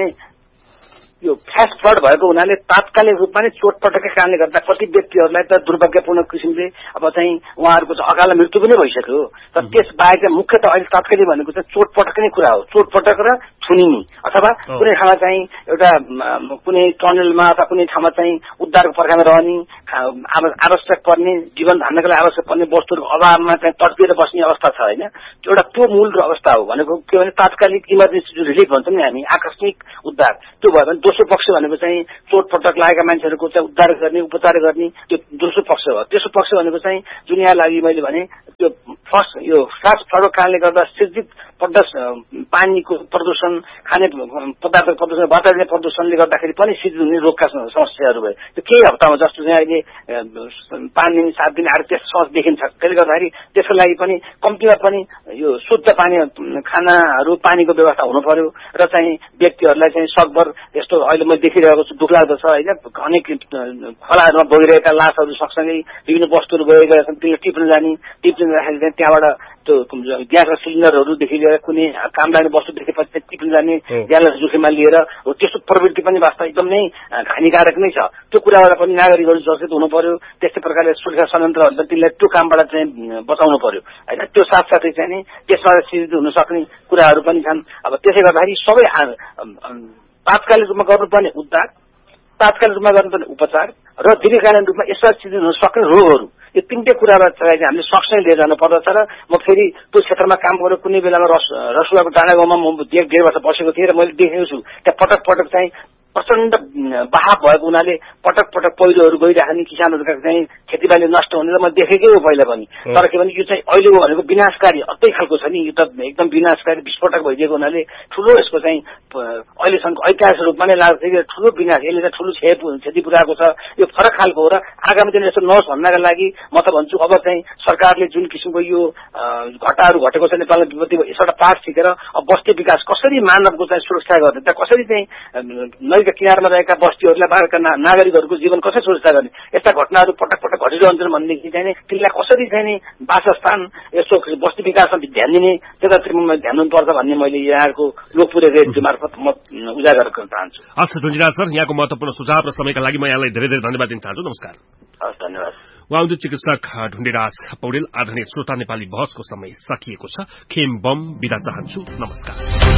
यो फ्ल्यास फ्लड भएको हुनाले तात्कालिक रूपमा नै चोटपटककै कारणले गर्दा कति व्यक्तिहरूलाई त दुर्भाग्यपूर्ण किसिमले अब चाहिँ उहाँहरूको चाहिँ अकाल मृत्यु पनि भइसक्यो। तर त्यस बाहेक चाहिँ मुख्य त अहिले तात्कालिक भनेको चाहिँ चोटपटक नै कुरा हो। चोटपटक र थुनिने अथवा कुनै ठाउँमा चाहिँ एउटा कुनै टनलमा अथवा कुनै ठाउँमा चाहिँ उद्धारको पर्खाइमा रहने, आवश्यक पर्ने जीवन धान्नका लागि आवश्यक पर्ने वस्तुहरूको अभावमा चाहिँ तड्पिएर बस्ने अवस्था छ हैन। एउटा त्यो मूल अवस्था हो भनेको के भने तात्कालिक इमर्जेन्सी रिलिफ भन्छौँ नि हामी, आकस्मिक उद्धार। त्यो भयो भने दोस्रो पक्ष भनेको चाहिँ चोटपटक लागेका मान्छेहरूको चाहिँ उद्धार गर्ने, उपचार गर्ने, त्यो दोस्रो पक्ष हो। तेस्रो पक्ष भनेको चाहिँ जुन यहाँ लागि मैले भने त्यो फर्स्ट यो फ्लास फ्लडको कारणले गर्दा सृजित पानीको प्रदूषण, खाने पदार्थको प्रदूषण, वातावरणीय प्रदूषणले गर्दाखेरि पनि सृजित हुने रोगका समस्याहरू भए। त्यो केही हप्तामा जस्तो चाहिँ अहिले 5 दिन 7 दिन आएर त्यस समस्या देखिन्छ। त्यसले गर्दाखेरि त्यसको लागि पनि कम्तीमा पनि यो शुद्ध पानी खानाहरू, पानीको व्यवस्था हुनु पर्यो र चाहिँ व्यक्तिहरूलाई चाहिँ सकभर यस्तो अहिले मैले देखिरहेको छु, दुखलाग्दो छ हैन। अनेक खोलाहरूमा बगिरहेका लासहरू सँगसँगै विभिन्न वस्तुहरू गएका छन्, त्यसले टिप्न जाँदाखेरि चाहिँ त्यहाँबाट त्यो ग्यासका सिलिन्डरहरूदेखि लिएर कुनै काम लाग्ने वस्तु देखेपछि टिप्न जाने, ज्यानलाई जोखिममा लिएर हो। त्यस्तो प्रवृत्ति पनि वास्तव एकदम नै हानिकारक नै छ। त्यो कुराबाट पनि नागरिकहरू सचेत हुनु पर्यो। त्यस्तै प्रकारले सुरक्षा संयन्त्रहरूले तिनलाई त्यो कामबाट चाहिँ बचाउनु पर्यो हैन। त्यो साथसाथै चाहिँ नि त्यसबाट सृजित हुन सक्ने कुराहरू पनि छन्। अब त्यसै गर्दाखेरि सबै तात्कालिक रूपमा गर्नुपर्ने उद्धार, तात्कालिक रूपमा गर्नुपर्ने उपचार र दीर्घकालीन रूपमा यसबाट सृजित हुन सक्ने रोगहरू, यो तीनटै कुराबाट चाहिँ हामीले सँगसँगै लिएर जानु पर्दछ। र म फेरि त्यो क्षेत्रमा काम गरेर कुनै बेलामा रसुवाको डाँडा गाउँमा म 1.5 वर्ष बसेको थिएँ र मैले देखेको छु त्यहाँ पटक पटक चाहिँ प्रचण्ड बहाव भएको हुनाले पटक पटक पहिरोहरू गइराख्ने, किसानहरूका चाहिँ खेतीबाली नष्ट हुने र म देखेकै हो पहिला पनि। तर के भने यो चाहिँ अहिलेको भनेको विनाशकारी अर्कै खालको छ नि, यो त एकदम विनाशकारी विस्फोटक भइदिएको हुनाले ठुलो यसको चाहिँ अहिलेसम्मको ऐतिहासिक रूपमा नै लाग्छ कि ठुलो विनाश, यसले चाहिँ ठुलो क्षति पुर्याएको छ। यो फरक खालको हो र आगामी दिन यस्तो नहोस् भन्नका लागि म त भन्छु अब चाहिँ सरकारले जुन किसिमको यो घटाहरू घटेको छ नेपालमा विपत्ति, यसबाट पाठ सिकेर अब बस्ती विकास कसरी मानवको चाहिँ सुरक्षा गर्ने, त्यहाँ कसरी चाहिँ नदीका किनारमा रहेका बस्तीहरूलाई बाहिरका नागरिकहरूको जीवन कसरी सुरक्षा गर्ने, यस्ता घटनाहरू पटक पटक घटिरहन्छन् भनेदेखि चाहिँ तिनलाई कसरी चाहिँ वासस्थान यसो बस्ती विकासमा ध्यान दिने, त्यतातिरमा ध्यान दिनुपर्छ भन्ने मैले यहाँको लोकप्रिय रेडियो मार्फत म उजागर गर्न चाहन्छु। हस् ढुण्डिराज सर, यहाँको महत्वपूर्ण सुझाव र समयका लागि म यहाँलाई धेरै धेरै धन्यवाद दिन चाहन्छु। नमस्कार। हस्, धन्यवाद। उहाँ चिकित्सक ढुण्डिराज पौडेल। आधुनिक श्रोता नेपाली बहसको समय सकिएको छ। खेम बम बिदा चाहन्छु। नमस्कार।